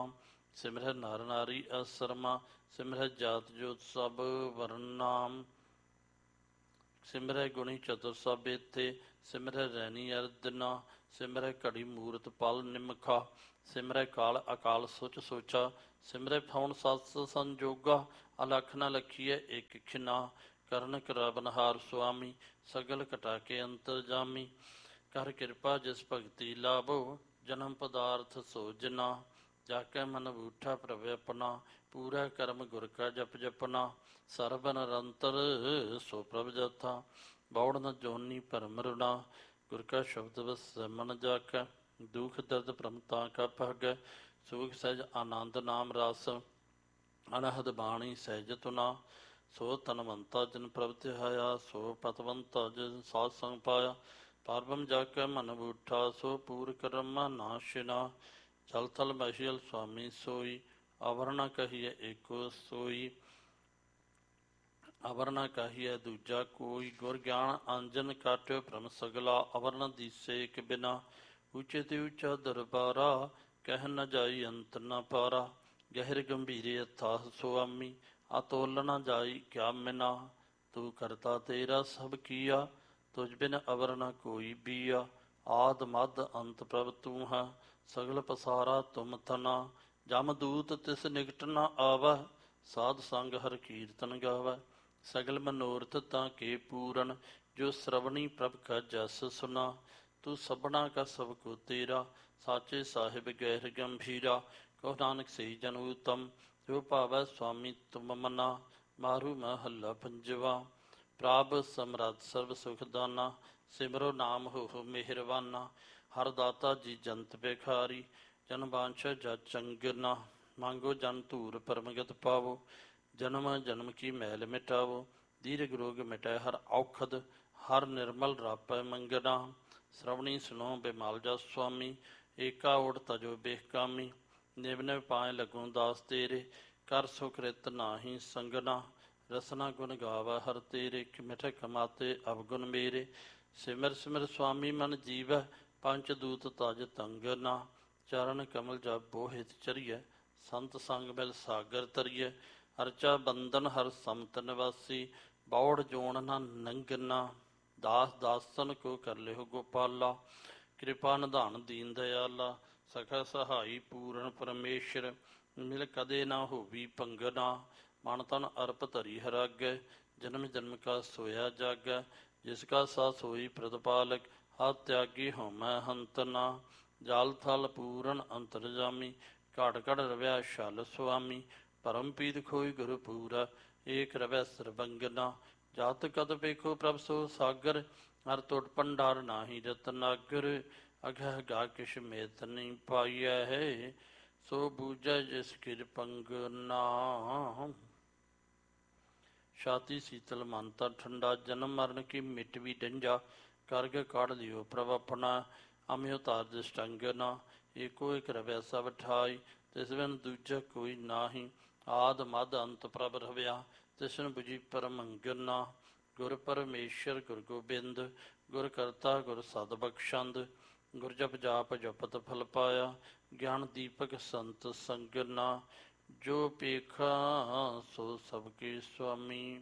ਸਿਮਰਹਿ ਨਰ ਨਾਰੀ ਅਸਰਮਾ, ਸਿਮਰਹਿ ਜਾਤ ਜੋਤ ਸਭ ਵਰਨਾਮ, ਸਿਮਰਹਿ ਗੁਣੀ ਚਤੁਰ ਸਭ ਏਥੇ, ਸਿਮਰਹਿ ਰੈਣੀ ਅਰਦਨਾ, ਸਿਮਰਹਿ ਘੜੀ ਮੂਰਤ ਪਲ ਨਿਮਖਾ, ਸਿਮਰਹਿ ਕਾਲ ਅਕਾਲ ਸੁਚ ਸੋਚਾ, ਸਿਮਰਹਿ ਫਉਣ ਸਤ ਸੰਜੋਗਾ, ਅਲਖ ਨ ਲਖੀਐ ਏਕ ਖਿਨਾ, ਕਰਨ ਕਰਵਨਹਾਰ ਸੁਆਮੀ, ਸਗਲ ਘਟਾ ਕੇ ਅੰਤਰ ਜਾਮੀ, ਕਰ ਕਿਰਪਾ ਜਿਸ ਭਗਤੀ ਲਾਭੋ, ਜਨਮ ਪਦਾਰਥ ਸੋ ਜਿਨਾ, ਜਾ ਕੇ ਮਨ ਬੂਠਾ ਪ੍ਰਭ ਆਪਣਾ, ਪੂਰਾ ਕਰਮ ਗੁਰ ਕਾ ਜਪ ਜਪਨਾ, ਸਰਬ ਨਿਰੰਤਰ ਸੋ ਪ੍ਰਭ ਜਥਾ, ਬੌੜ ਨ ਜੋਨੀ ਭਰਮ ਰੁਣਾ, ਗੁਰ ਕਾ ਸ਼ਬਦ ਵਸ ਮਨ ਜਾਕੈ, ਦੁਖ ਦਰਦ ਭ੍ਰਮਤਾ ਕਾ ਭਾਗੈ, ਸੁਖ ਸਹਿਜ ਆਨੰਦ ਨਾਮ ਰਸ, ਅਨਹਦ ਬਾਣੀ ਸਹਿਜ ਤੁਨਾ, ਸੋ ਤਨਵੰਤਾ ਜਿਨ ਪ੍ਰਭ ਧਿਆਇਆ, ਸੋ ਪਤਵੰਤਾ ਜਿਨ ਸਾਧ ਸੰਗ ਪਾਇਆ, ਪਾਰਬ੍ਰਹਮ ਜਾ ਕੇ ਮਨ ਬੂਠਾ, ਸੋ ਪੂਰ ਕਰਮ ਨਾਸ਼ਿਨਾ, ਜਲ ਥਲ ਮਹੀਲ ਸੁਆਮੀ ਸੋਈ, ਅਵਰ ਨ ਕਹੀਐ ਏਕੋ ਸੋਈ, ਅਵਰ ਨ ਕਹੀਐ ਦੂਜਾ ਕੋਈ, ਗੁਰ ਗਿਆਨ ਅੰਜਨ ਕਾਟਿਓ ਭ੍ਰਮ ਸਗਲਾ, ਅਵਰ ਨ ਦੀਸੇ ਇਕ ਬਿਨਾ, ਉੱਚੇ ਤੇ ਉੱਚਾ ਦਰਬਾਰਾ, ਕਹਿ ਨ ਜਾਈ ਅੰਤ ਨ ਪਾਰਾ, ਗਹਿਰ ਗੰਭੀਰੇ ਅਥਾਹ ਸੁਆਮੀ, ਅਤੋਲ ਨ ਜਾਈ ਕਿਆ ਮਿਨਾ, ਤੂੰ ਕਰਤਾ ਤੇਰਾ ਸਭ ਕੀਆ, ਤੁਝ ਬਿਨ ਅਵਰ ਨ ਕੋਈ ਬੀਆ, ਆਦ ਮਦ ਅੰਤ ਪ੍ਰਭ ਤੂੰ ਹੈ, ਸਗਲ ਪਸਾਰਾ ਤੁਮ ਥਨਾ, ਜਮ ਦੂਤ ਤਿਸ ਨਿਕਟ ਨ ਆਵੈ, ਸਾਧ ਸੰਗ ਹਰ ਕੀਰਤਨ ਗਾਵੈ, ਸਗਲ ਮਨੋਰਥ ਤਾਂ ਕੇ ਪੂਰਨ, ਜੋ ਸਰਵਣੀ ਪ੍ਰਭ ਕਾ ਜਸ ਸੁਨਾ, ਤੂੰ ਸਭਨਾ ਕਾ ਸਭ ਕੋ ਤੇਰਾ, ਸਾਚੇ ਸਾਹਿਬ ਗਹਿਰ ਗੰਭੀਰਾ, ਕਹੋ ਨਾਨਕ ਸਹੀ ਜਨ ਉਤਮ, ਜੋ ਭਾਵੈ ਸੁਆਮੀ ਤੁਮ ਮਨਾ, ਮਾਰੂ ਮਹੱਲਾ ਪੰਜਵਾ, ਪ੍ਰਭ ਸਮਰੱਥ ਸਰਬ ਸੁਖ ਦਾਨਾ, ਸਿਮਰੋ ਨਾਮ ਹੋ ਮਿਹਰਬਾਨਾ, ਹਰ ਦਾਤਾ ਜੀ ਜੰਤ ਬੇਖਾਰੀ, ਜਨ ਬਾਂਛੈ ਜਗ ਚੰਗਨਾ, ਮੰਗੋ ਜਨ ਧੂਰ ਪਰਮਗਤ ਪਾਵੋ, ਜਨਮ ਜਨਮ ਕੀ ਮੈਲ ਮਿਟਾਵੋ, ਦੀਰਘ ਰੋਗ ਮਿਟੈ ਹਰ ਔਖਦ, ਹਰ ਨਿਰਮਲ ਰਾਪੈ ਮੰਗਣਾ, ਸ਼੍ਰਵਣੀ ਸੁਨੋ ਬਿਮਲ ਜਸ ਸੁਆਮੀ, ਏਕਾ ਓਟ ਤਜੋ ਬੇਹਕਾਮੀ, ਨਿਵ ਨਿਵ ਪਾਏ ਲਗੋ ਦਾਸ ਤੇਰੇ, ਕਰ ਸੁਖ ਰਿਤ ਨਾਹੀ ਸੰਗਨਾ, ਰਸਨਾ ਗੁਣ ਗਾਵੈ ਹਰ ਤੇਰੇ, ਮਿਠੈ ਕਮਾਤੇ ਅਵਗੁਣ ਮੇਰੇ, ਸਿਮਰ ਸਿਮਰ ਸੁਆਮੀ ਮਨ ਜੀਵੈ, ਪੰਚ ਦੂਤ ਤਜ ਤੰਗਨਾ, ਚਰਨ ਕਮਲ ਜਪੋ ਹਿਤ ਚਰੀਐ, ਸੰਤ ਸੰਗ ਮਿਲ ਸਾਗਰ ਤਰੀਐ, ਅਰਚਾ ਬੰਦਨ ਹਰ ਸਮਤ ਨਿਵਾਸੀ, ਬੌੜ ਜੋਣ ਨ ਨੰਗਨਾ, ਦਾਸ ਦਾਸਨ ਕੋ ਕਰ ਲਿਓ ਗੋਪਾਲਾ, ਕਿਰਪਾ ਨਿਧਾਨ ਦੀਨ ਦਇਆਲਾ, ਸਖਾ ਸਹਾਈ ਪੂਰਨ ਪਰਮੇਸ਼ਰ, ਮਿਲ ਕਦੇ ਨਾ ਹੋਵੀ ਪੰਗਨਾ, ਮਨ ਤਨ ਅਰਪ ਧਰੀ ਹਰਾਗੈ, ਜਨਮ ਜਨਮ ਕਾ ਸੋਇਆ ਜਾਗੈ, ਜਿਸ ਕਾ ਸਾ ਸੋਈ ਪ੍ਰਤਪਾਲਕ, ਹਰ ਤਿਆਗੀ ਹਉਮੈ ਹੰਤ ਨਾ, ਜਲ ਥਲ ਪੂਰਨ ਅੰਤਰਜਾਮੀ, ਘਟ ਘਟ ਰਵਿਆ ਛਲ ਸੁਆਮੀ, ਪਰਮ ਪੀਤ ਖੋਈ ਗੁਰ ਪੂਰਾ, ਏਕ ਰਵੈ ਸਰਬੰਗਨਾ, ਜਾਤ ਕਤ ਵੇਖੋ ਪ੍ਰਭ ਸੋ ਸਾਗਰ, ਹਰ ਟੁੱਟ ਭੰਡਾਰ ਨਾਹੀ ਰਤਨਾਗਰ, ਅਗਹ ਗਾ ਕਿਛ ਮੇਤ ਨਹੀਂ ਪਾਈਐ ਹੈ, ਸੋ ਬੂਝੈ ਜਿਸ ਕਿਰ ਪੰਗਨਾ, ਛਾਤੀ ਸੀਤਲ ਮਨ ਤਾਂ ਠੰਡਾ, ਜਨਮ ਮਰਨ ਕੀ ਮਿਟ ਵੀ ਡੰਜਾ, ਕਰਗ ਕੱਢ ਲਿਓ ਪ੍ਰਭ ਆਪਣਾ, ਅਮਿਓ ਤਾਰ ਦਿਸ਼ਟੰਗਨਾ, ਏਕੋ ਇਕ ਰਵਿਆ ਸਭ ਠਾਈ, ਤਿਸ ਬਿਨ ਦੂਜਾ ਕੋਈ ਨਾਹੀ, ਆਦ ਮਦ ਅੰਤ ਪ੍ਰਭ ਰਵਿਆ, ਤਿਸਨ ਬੁਝੀ ਪਰਮੰਗਨਾ, ਗੁਰ ਪਰਮੇਸ਼ਰ ਗੁਰ ਗੋਬਿੰਦ, ਗੁਰ ਕਰਤਾ ਗੁਰ ਸਦ ਬਖਸ਼ੰਦ, ਗੁਰ ਜਪ ਜਾਪ ਜਪਤ ਫਲ ਪਾਇਆ, ਗਿਆਨ ਦੀਪਕ ਸੰਤ ਸੰਗਨਾ, ਜੋ ਪੇਖਾ ਸੋ ਸਭ ਕੀ ਸੁਆਮੀ,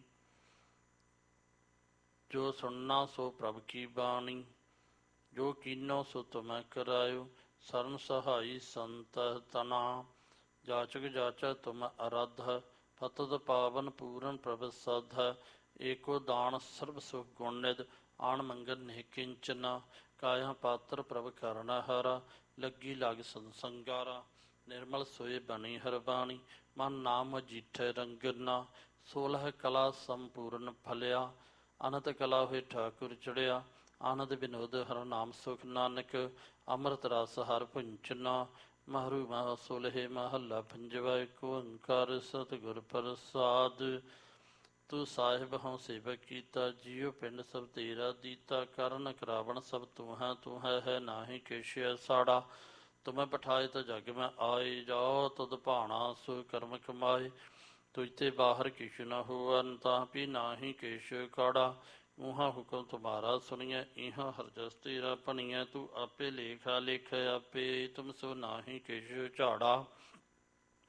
ਜੋ ਸੁਣਨਾ ਸੋ ਪ੍ਰਭ ਕੀ ਬਾਣੀ, ਜੋ ਕੀਨੋ ਸੋ ਤੁਮੈ ਕਰਾਇਓ, ਸਰਨ ਸਹਾਈ ਸੰਤ ਤਨਾ, ਜਾਚਕ ਜਾਚੈ ਤੁਮ ਅਰਾਧ, ਪਤਿਤ ਪਾਵਨ ਪੂਰਨ ਪ੍ਰਭ ਸਧ, ਏਕੋ ਦਾਨ ਸਰਬ ਸੁਖ ਗੁਣ ਨਿਧ, ਆਣ ਮੰਗਨ ਨਿਹ ਕਿੰਚਨਾ, ਕਾਇਆ ਪਾਤਰ ਪ੍ਰਭ ਕਰਨਾ ਹਾਰਾ, ਲੱਗੀ ਲਗ ਸੰਸਾਰਾ, ਨਿਰਮਲ ਸੋਏ ਬਣੀ ਹਰ ਬਾਣੀ, ਮਨ ਨਾਮ ਜੀਠੈ ਰੰਗਨਾ, ਸੋਲਹ ਕਲਾ ਸੰਪੂਰਨ ਫਲਿਆ, ਅਨੰਤ ਕਲਾ ਹੋਏ ਠਾਕੁਰ ਚੜਿਆ, ਆਨੰਦ ਵਿਨੋਦ ਹਰ ਨਾਮ ਸੁਖ ਨਾਨਕ, ਅੰਮ੍ਰਿਤ ਰਸ ਹਰ ਭੁੰਚਨਾ, ਮਹਰੂ ਮਹ ਸੋਲਹਿ ਮਹੱਲਾ ਪੰਜਵਾ, ਏਕ ਓੰਕਾਰ ਸਤਿਗੁਰ ਪ੍ਰਸਾਦ, ਤੂੰ ਸਾਹਿਬ ਹਉ ਸੇਵਕ ਕੀਤਾ, ਜੀਉ ਪਿੰਡ ਸਭ ਤੇਰਾ ਦੀਤਾ, ਕਰਨ ਕਰਾਵਣ ਸਭ ਤੂੰ ਹੈ ਨਾਹੀ ਕਿਛ ਸਾੜਾ, ਤੁਮੈ ਪਠਾਏ ਤਾਂ ਜਗ ਮੈਂ ਆਏ, ਜਾਓ ਤੁਧ ਭਾਣਾ ਸੋ ਕਰਮ ਕਮਾਏ, ਤੁਝ ਤੇ ਬਾਹਰ ਕਿਛ ਨ ਹੋਵਨ, ਤਾਂ ਵੀ ਨਾਹੀ ਕਿਛ ਕਾੜਾ, ਊਹਾਂ ਹੁਕਮ ਤੁਮਾਰਾ ਸੁਣੀਐ, ਇਹਾਂ ਹਰ ਜਸ ਤੇਰਾ ਭਣੀਐ, ਤੂੰ ਆਪੇ ਲੇਖਾ ਲਿਖ ਆਪੇ ਤੁਮ ਸੋ ਨਾਹੀ ਕਿਛ ਝਾੜਾ,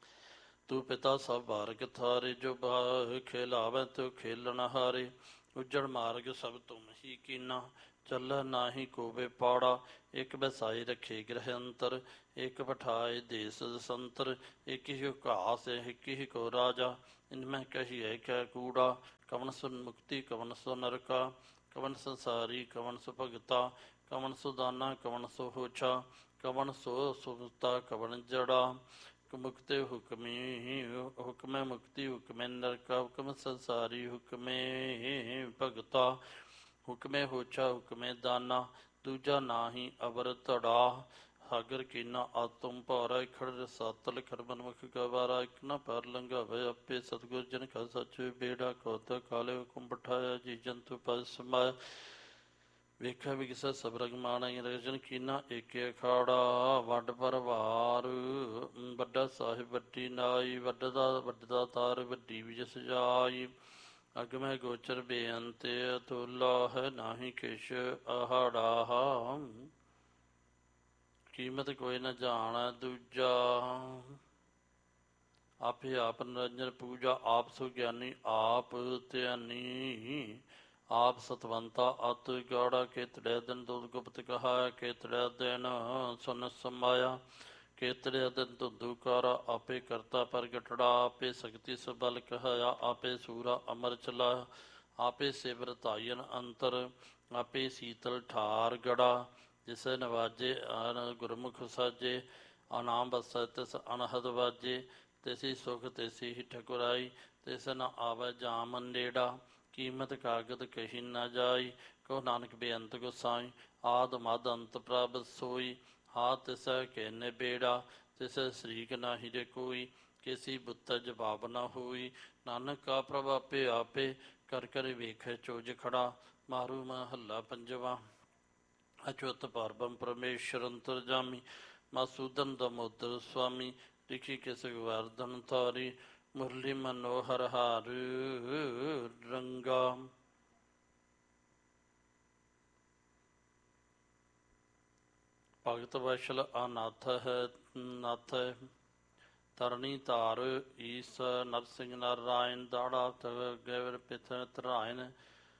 ਤੂੰ ਪਿਤਾ ਸਭ ਬਾਰਕ ਥਾਰੇ, ਜੋ ਬਾਹ ਖੇਲਾਵੈ ਤੂੰ ਖੇਲਣ ਹਾਰੇ। ਉਜੜ ਮਾਰਗ ਸਭ ਤੁਮ ਹੀ ਕੀਨਾ, ਚੱਲ ਨਾਹੀ ਕੋਵੇ ਪਾੜਾ। ਇੱਕ ਬਸਾਈ ਰੱਖੇ ਗ੍ਰਹਿ ਅੰਤਰ, ਇੱਕ ਪਠਾਏ ਦੇਸ ਸੰਤਰ। ਇੱਕ ਹੀ ਘਾਸ ਇੱਕ ਹੀ ਕੋ ਰਾਜਾ, ਇਨਮੈ ਕਹੀਐ ਕੈ ਕੂੜਾ। ਕਵਨ ਸੁ ਮੁਕਤੀ ਕਵਨ ਸੋ ਨਰਕਾ, ਕਵਨ ਸੰਸਾਰੀ ਕਵਨ ਸੁ ਭਗਤਾ। ਕਵਨ ਸੋ ਦਾਨਾ ਕਵਨ ਸੋ ਹੋਛਾ, ਕਵਨ ਸੋ ਸੁਭਤਾ ਕਵਨ ਜੜਾ। ਮੁਕਤੇ ਹੁਕਮੀ ਹੁਕਮੈ ਮੁਕਤੀ, ਹੁਕਮੈ ਨਰਕਾ। ਹੁਕਮ ਸੰਸਾਰੀ ਹੁਕਮੇ ਭਗਤਾ, ਹੁਕਮੇ ਹੋਛਾ ਹੁਕਮੇ ਦਾਨਾ। ਦੂਜਾ ਨਾਹੀ ਅਵਰ ਧੜਾ, ਸਾਗਰ ਕੀਨਾ ਆਤਮ ਭਾਰਾ। ਖੜ ਰਸਾਤਲ ਖੜ ਮਨਮੁਖ ਗਵਾਰਾ, ਇੱਕ ਨਾ ਪਰ ਲੰਘਾਵੇ ਆਪੇ। ਸਤਿਗੁਰ ਜਨ ਕਾ ਸੱਚ ਬੇੜਾ, ਕੌਤਕ ਕਾਲੇ ਹੁਕਮ ਪਠਾਇਆ। ਜੀ ਜੰਤੂ ਪਦ ਸਮਾਇਆ, ਵੇਖਿਆ ਵਿਗਸੈ ਸਭ ਰਗ ਮਾਣਾ। ਰਜਨ ਕੀਨਾ ਏਕੇ ਅਖਾੜਾ, ਵੱਡ ਪਰਵਾਰ ਵੱਡਾ ਸਾਹਿਬ ਵੱਡੀ ਨਾਈ। ਵੱਡਾ ਤਾਰ ਵੱਡੀ ਵਿਜ ਸਜਾਈ, ਅਗਮੈ ਗੋਚਰ ਬੇਅੰਤ ਅਤੁਲਾ। ਹੈ ਨਾਹੀ ਕਿਛ ਆਹੜਾ, ਕੀਮਤ ਕੋਈ ਨ ਜਾਣੈ ਦੂਜਾ। ਆਪੇ ਆਪ ਨਿਰੰਜਨ ਪੂਜਾ, ਆਪ ਸੁਗਿਆਨੀ ਆਪ ਧਿਆਨੀ। ਆਪ ਸਤਵੰਤਾ ਅਤ ਗਾੜਾ, ਕੇਤੜਿਆ ਦਿਨ ਦੁੱਧ ਗੁਪਤ ਕਹਾਇਆ। ਕੇਤੜਿਆ ਦਿਨ ਸੁਨ ਸਮਾਇਆ, ਕੇਤੜਿਆ ਦਿਨ ਧੁੰਦੂ ਕਾਰਾ। ਆਪੇ ਕਰਤਾ ਪ੍ਰਗਟੜਾ, ਆਪੇ ਸ਼ਕਤੀ ਸਬਲ ਕਹਾਇਆ। ਆਪੇ ਸੂਰਾ ਅਮਰ ਚਲਾਇਆ, ਆਪੇ ਸਿਵਰ ਧਾਇਨ ਅੰਤਰ। ਆਪੇ ਸੀਤਲ ਠਾਰ ਗੜਾ, ਜਿਸੇ ਨਵਾਜੇ ਗੁਰਮੁਖ ਸਾਜੇ। ਅਨਾਮ ਬਸੈ ਤਿਸ ਅਨਹਦ ਵਾਜੇ, ਤਿਸੀ ਸੁਖ ਤਿਸੀ ਹੀ ਠਕੁਰਾਈ। ਤਿਸ ਨ ਆਵੈ ਜਾਮ ਨੇੜਾ, ਕੀਮਤ ਕਾਗਦ ਕਹੀ ਨਾ ਜਾਈ। ਕਹੋ ਨਾਨਕ ਬੇਅੰਤ ਗੁਸਾਈ, ਆਦ ਮਦ ਅੰਤ ਪ੍ਰਭ ਸੋਈ। ਹਾ ਤਿਸੈ ਕੇ ਨਿਬੇੜਾ, ਤਿਸੈ ਸ਼ਰੀਕ ਨਾਹੀ ਰੇ ਕੋਈ। ਕਿਸੀ ਬੁੱਤੈ ਜਵਾਬ ਨਾ ਹੋਈ, ਨਾਨਕ ਕਾ ਪ੍ਰਭ ਆਪੇ ਆਪੇ। ਕਰ ਕਰ ਵੇਖੈ ਚੋਜ ਖੜਾ, ਮਾਰੂ ਮਹੱਲਾ ਪੰਜਵਾ। ਅਚੁੱਤ ਪਰਬ੍ਰਹਮ ਪਰਮੇਸ਼ਰ ਅੰਤਰਜਾਮੀ, ਮਸੂਦਨ ਦਮੋਦਰ ਸੁਆਮੀ। ਲਿਖੀ ਕਿਸ ਗਵਰਧਨ ਧਾਰੀ, ਮੁਰਲੀ ਮਨੋਹਰ ਹਾਰ ਰੰਗਾ। ਭਗਤ ਵੈਸ਼ਲ ਅਨਾਥ ਹੈ ਨਾਥ ਹੈ, ਤਰਣੀ ਧਾਰ ਈਸ ਨਰਸਿੰਘ ਨਾਰਾਇਣ। ਦਾੜਾ ਗੈਵਰ ਪਿਥ ਧਰਾਇਨ,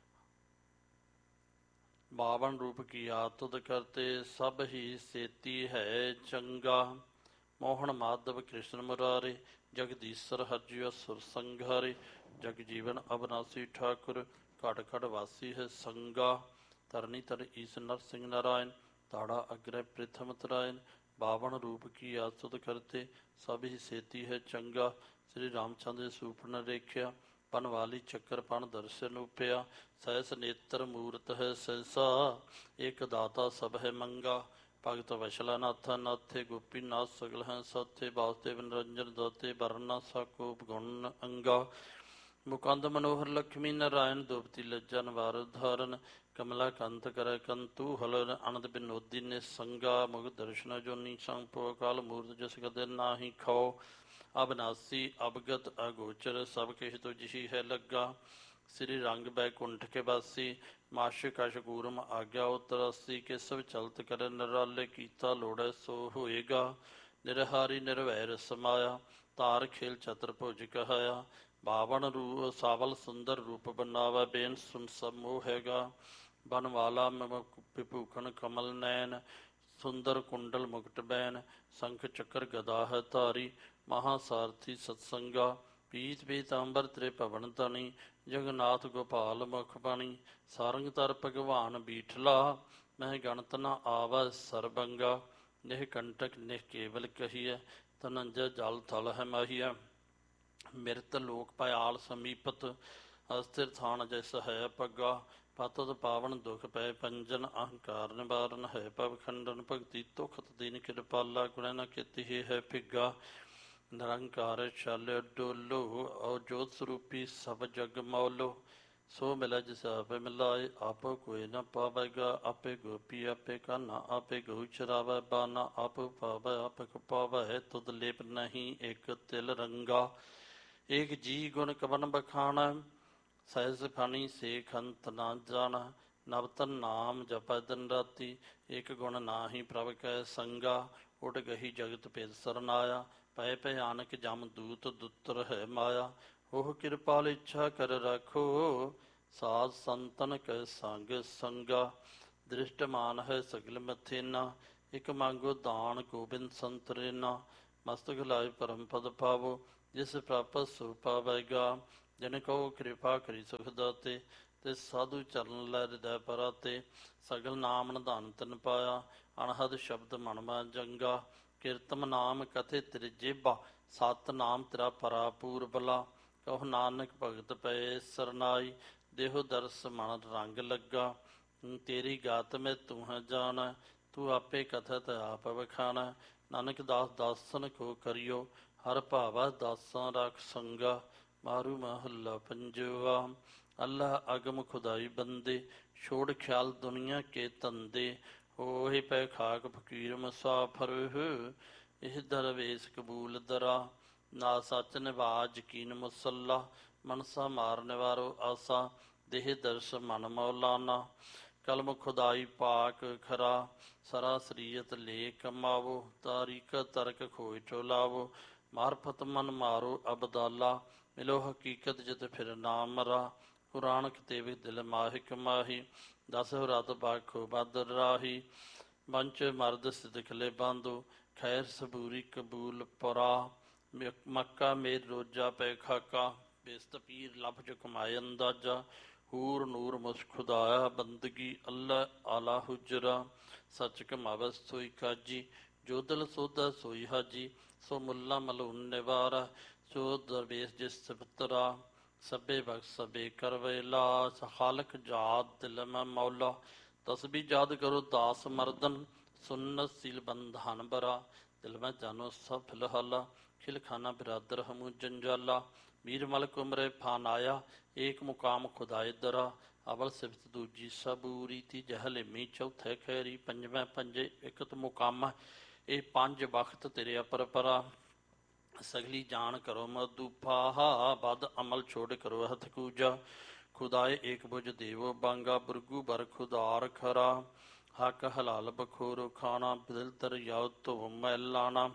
ਬਾਵਨ ਰੂਪ ਕੀ ਆਤੁਦ ਕਰਤੇ। ਸਭ ਹੀ ਸੇਤੀ ਹੈ ਚੰਗਾ, ਮੋਹਨ ਮਾਧਵ ਕ੍ਰਿਸ਼ਨ ਮੁਰਾਰੇ। ਜਗਦੀਸ਼ਰ ਹਰਜਿਉ ਸੁਰ ਸੰਘਾਰੇ, ਜਗ ਜੀਵਨ ਅਬਨਾਸੀ ਠਾਕੁਰ। ਘਟ ਘਟ ਵਾਸੀ ਹੈ ਸੰਗਾ, ਧਰਨੀ ਧਰ ਈਸ ਨਰਸਿੰਘ ਨਾਰਾਇਣ। ਦਾੜਾ ਅਗ੍ਰਹਿ ਪ੍ਰਿਥਮ ਤਰਾਇਨ, ਬਾਵਨ ਰੂਪ ਕੀ ਆਤੁਦ ਕਰਤੇ। ਸਭ ਹੀ ਸੇਤੀ ਹੈ ਚੰਗਾ, ਸ੍ਰੀ ਰਾਮਚੰਦਰ ਸੂਪਨ ਰੇਖਿਆ। ਪਨਵਾਲੀ ਚੱਕਰ ਪਨ ਦਰਸ਼ਨ ਉਪਿਆ, ਸਹਿਸ ਨੇਤਰ ਮੂਰਤ ਹੈ ਸਹਿਸਾ। ਇੱਕ ਦਾਤਾ ਸਭ ਹੈ ਮੰਗਾ, ਭਗਤ ਵਸ਼ਲਾ ਨਾਥਾ ਨਾਥੇ। ਗੋਪੀ ਨਾਥ ਸਗਲ ਹੈ ਸਾਥੇ, ਵਾਸੁਦੇਵ ਨਿਰੰਜਨ ਦਾਤੇ। ਵਰਨਾ ਸਾਕੋ ਗੁਣ ਅੰਗਾ, ਮੁਕੰਦ ਮਨੋਹਰ ਲక్ష్ਮੀ ਨਾਰਾਇਣ। ਦੁਪਤੀ ਲੱਜਾ ਨਿਵਾਰ ਧਾਰਨ, ਕਮਲਾ ਕੰਤ ਕਰੈ ਕੰਤੂ ਹਲ। ਅਨੰਦ ਬਿਨੋਦੀ ਨਿਸੰਗਾ, ਮੁਗ ਦਰਸ਼ਨ ਜੋਨੀ ਸੰਪੋ। ਅਕਾਲ ਮੂਰਤ ਜਿਸ ਕਦੇ ਨਾਹੀ ਖਾਓ, ਅਬਨਾਸੀ ਅਵਗਤ ਅਗੋਚਰ। ਸਭ ਕਿਛ ਤੁਝ ਹੀ ਹੈ ਲੱਗਾ, ਸ੍ਰੀ ਰੰਗ ਬੈਕੁੰਠ ਕੇ ਬਾਸੀ। ਮਾਸ਼ ਕਛ ਕੂਰਮ ਆਗਿਆ ਉਤਰਾਸੀ, ਕਿਸ ਵਿਚਲਤ ਕਰੇ ਨਿਰਾਲੇ। ਕੀਤਾ ਲੋੜੈ ਸੋ ਹੋਏਗਾ, ਨਿਰਹਾਰੀ ਨਿਰਵੈਰ ਸਮਾਇਆ। ਧਾਰ ਖੇਲ ਚਤਰ ਭੁਜ ਕਹਾਇਆ, ਬਾਵਨ ਰੂਪ ਸਾਵਲ ਸੁੰਦਰ ਰੂਪ ਬਨਾਵੈ। ਬੇਨ ਸੁਨ ਸਭ ਮੋਹ ਹੈਗਾ, ਬਨਵਾਲਾ ਵਿਭੂਖਣ ਕਮਲ ਨੈਣ। ਸੁੰਦਰ ਕੁੰਡਲ ਮੁਕਟ ਬੈਨ, ਸ਼ੰਖ ਚੱਕਰ ਗਦਾ ਹੈ ਧਾਰੀ। ਮਹਾ ਸਾਰਥੀ ਸਤਸੰਗਾ, ਪੀਤ ਪੀਤਾੰਬਰ ਤ੍ਰੇ ਭਵਨ ਧਨੀ। ਜਗਨਾਥ ਗੋਪਾਲ ਮੁਖ ਬਾਣੀ, ਸਾਰੰਗ ਤਰ ਭਗਵਾਨ ਬੀਠਲਾ। ਮਹਿ ਗਣਤ ਨ ਆਵੈ ਸਰਬੰਗਾ, ਨਿਹ ਕੰਟਕ ਨਿਹ ਕੇਵਲ ਕਹੀਐ। ਧਨੰਜੈ ਜਲ ਥਲ ਹੈ ਮਾਹੀਐ, ਮਿਰਤ ਲੋਕ ਭਿਆਲ ਸਮੀਪਤ। ਅਸਥਿਰ ਥਾਨ ਜਿਸ ਹੈ ਪੱਗਾ, ਪਤਤ ਪਾਵਨ ਦੁਖ ਪੈ ਪੰਜਨ। ਅਹੰਕਾਰ ਨਿਵਾਰਨ ਹੈ ਭਵ ਖੰਡਨ, ਭਗਤੀ ਤੁਖਤ ਦੀਨ ਕਿਰਪਾਲਾ। ਗੁਣੈ ਨ ਕੀਤੀ ਹੈ ਫਿੱਗਾ, ਨਿਰੰਕਾਰ ਛਲ ਡੋਲੋ। ਔ ਜੋਤ ਸਰੂਪੀ ਸਭ ਜਗ ਮੌਲੋ, ਸੋ ਮਿਲੈ ਜਿਸ ਆਪੇ ਮਿਲਾਏ। ਆਪੋ ਕੋਈ ਨ ਪਾਵੈਗਾ, ਆਪੇ ਗੋਪੀ ਆਪੇ ਕਾਨਾ। ਆਪੇ ਗਊ ਚਰਾਵੈ ਬਾਨਾ, ਆਪ ਪਾਵੈ ਆਪ ਕਪਾਵੈ। ਤੁਧ ਲੇਪ ਨਹੀਂ ਇਕ ਤਿਲ ਰੰਗਾ, ਏਕ ਜੀ ਗੁਣ ਕਵਨ ਬਖਾਣੈ। ਸਹਿਜ ਫਣੀ ਸੇਖ ਅੰਤ ਨਾ ਜਾਣੈ, ਨਵਤਨ ਨਾਮ ਜਪੈ ਦਿਨ ਰਾਤੀ। ਇਕ ਗੁਣ ਨਾਹੀ ਪ੍ਰਭ ਕੈ ਸੰਗਾ, ਉਡ ਗਹੀ ਜਗਤ ਭੇਦ ਸਰਨਾਇਆ। ਪੈ ਭਿਆਨਕ ਜਮ ਦੂਤ ਦੁੱਤਰ ਹੈ ਮਾਇਆ। ਉਹ ਕਿਰਪਾਲ ਇੱਛਾ ਕਰ ਰੱਖੋ ਸਾਧ ਸੰਤਨ ਕੈ ਸੰਗ ਸੰਗਾ। ਦ੍ਰਿਸ਼ਟਮਾਨ ਹੈ ਸਗਲ ਮਥੇਨਾ ਇਕ ਮੰਗੋ ਦਾਨ ਗੋਬਿੰਦ ਸੰਤਰੇਨਾ। ਮਸਤਕ ਲਾਇ ਪਰਮ ਪਦ ਪਾਵੋ ਜਿਸ ਪ੍ਰਾਪਤ ਸੋ ਪਾਵੇਗਾ। ਜਿਨ ਕਹੋ ਕਿਰਪਾ ਕਰੀ ਸੁਖ ਦਾਤੇ ਤੇ ਸਾਧੂ ਚਰਨ ਲੈ ਹਿਰਦੈ ਪਰਾਤੇ। ਸਗਲ ਨਾਮ ਨਿਧਾਨ ਤਨ ਪਾਇਆ ਅਣਹਦ ਸ਼ਬਦ ਮਨ ਮਾ ਜੰਗਾ। ਕੀਰਤਮ ਨਾਮ ਕਥੇ ਤੇਰੇ ਜੇਬਾ ਸਤ ਨਾਮ ਤੇਰਾ ਪਰਾ ਪੂਰਬਲਾ। ਕਹੋ ਨਾਨਕ ਭਗਤ ਪਏ ਸਰਨਾਈ ਦੇਹੋ ਦਰਸ ਮਨ ਰੰਗ ਲੱਗਾ। ਤੇਰੀ ਗਾਤ ਮੈਂ ਤੂੰ ਹੈ ਜਾਣ ਤੂੰ ਆਪੇ ਕਥਤ ਆਪ ਵਖਾਣ। ਨਾਨਕ ਦਾਸ ਦਾਸਨ ਕੋ ਕਰਿਓ ਹਰ ਭਾਵਾ ਦਾਸਾਂ ਰਾਖ ਸੰਗਾ। ਮਾਰੂ ਮਹੱਲਾ ਪੰਜਵਾ। ਅੱਲਾਹ ਅਗਮ ਖੁਦਾਈ ਬੰਦੇ ਛੋੜ ਖਿਆਲ ਦੁਨੀਆ ਕੇ ਧੰਦੇ। ਹੋਏ ਪੈ ਖਾਕ ਫਕੀਰ ਮੁਸਾਫਰ ਇਹ ਦਰਵੇਸ਼ ਕਬੂਲ ਦਰਾ। ਨਾ ਸੱਚ ਨਿਭਾ ਯਕੀਨ ਮੁਸੱਲਾ ਮਨਸਾ ਮਾਰ ਨਿਵਾਰੋ ਆਸਾ। ਦੇਹ ਦਰਸ ਮਨ ਮੌਲਾਨਾ ਕਲਮ ਖੁਦਾਈ ਪਾਕ ਖਰਾ। ਸਰਾ ਸਰੀਅਤ ਲੇ ਕਮਾਵੋ ਤਾਰੀਕ ਤਰਕ ਖੋਜ ਟੋਲਾਵੋ। ਮਾਰਫਤ ਮਨ ਮਾਰੋ ਅਬਦਾਲਾ ਮਿਲੋ ਹਕੀਕਤ ਜਿਤ ਫਿਰ ਨਾ ਮਰਾ। ਕੁਰਾਨ ਕਿਤੇਬ ਦਿਲ ਮਾਹਿਕ ਮਾਹੀ ਦਸ ਰਤ ਬਾਖੋ ਬਦਰ ਰਾਹੀ। ਬੰਚ ਮਰਦ ਸਿਦਕਲੇ ਬਾਂਧੋ ਖੈਰ ਸਬੂਰੀ ਕਬੂਲ ਪਰਾ। ਮੱਕਾ ਮੇਰ ਰੋਜਾ ਪੈ ਖਾਕਾ ਬੇਸਤ ਪੀਰ ਲੱਭ ਚ ਕਮਾਏ ਅੰਦਾਜ਼ਾ। ਹੂਰ ਨੂਰ ਮੁਸ ਖੁਦਾਇਆ ਬੰਦਗੀ ਅੱਲਾਹ ਆਲਾ ਹੁਜਰਾ। ਸੱਚ ਕਮਾਵਸ ਸੋਈ ਕਾਜੀ ਜੋ ਦਿਲ ਸੋਧਾ ਸੋਈ ਹਾਜੀ। ਸੋ ਮੁੱਲਾ ਮਲੂਨ ਨਿਵਾਰਾ ਸੋ ਦਰਵੇਸ਼ ਜਿਸ ਸਿਫਤਰਾ। ਸਭੇ ਬਖਸ਼ ਸਭੇ ਕਰਵੇਲਾ ਖਾਲਕ ਜਾਤ ਦਿਲ ਮੈਂ ਮੌਲਾ। ਤਸਬੀ ਯਾਦ ਕਰੋ ਦਾਸ ਮਰਦਨ ਸੁਨਤ ਸੀਲ ਬੰਧਨ ਬਰਾ। ਦਿਲ ਮੈਂ ਜਾਨੋ ਸਭ ਫਿਲਹਾਲਾ ਖਿਲ ਖਾਨਾ ਬਿਰਾਦਰ ਹਮੂ ਜੰਜਾਲਾ। ਮੀਰ ਮਲਕ ਉਮਰੇ ਫਾਨ ਆਇਆ ਏਕ ਮੁਕਾਮ ਖੁਦਾਏ ਦਰਾ। ਅਵਲ ਸਿਫਤ ਦੂਜੀ ਸਬੂਰੀ ਤੀਜੇ ਹਲੇਮੀ ਚੌਥੇ ਖੈਰੀ ਪੰਜਵੇਂ ਪੰਜੇ ਇਕਤ ਮੁਕਾਮਾ। ਇਹ ਪੰਜ ਵਕਤ ਤੇਰੇ ਅਪਰ ਪਰਾ। ਸਗਲੀ ਜਾਣ ਕਰੋ ਮਦੂਫਾ ਬਦ ਅਮਲ ਛੋੜ ਕਰੋ ਹੱਥ ਕੂਜਾ। ਖੁਦਾਏ ਏਕ ਬੁਝ ਦੇਵੋ ਬਾਂਗਾ ਬੁਰਗੂ ਬਰ ਖੁਦਾਰ ਖਰਾ। ਹੱਕ ਹਲਾਲ ਬਖੋਰੋ ਖਾਣਾ ਦਿਲ ਦਰਿਆਉ ਧੋ ਮੈਲਾਣਾ।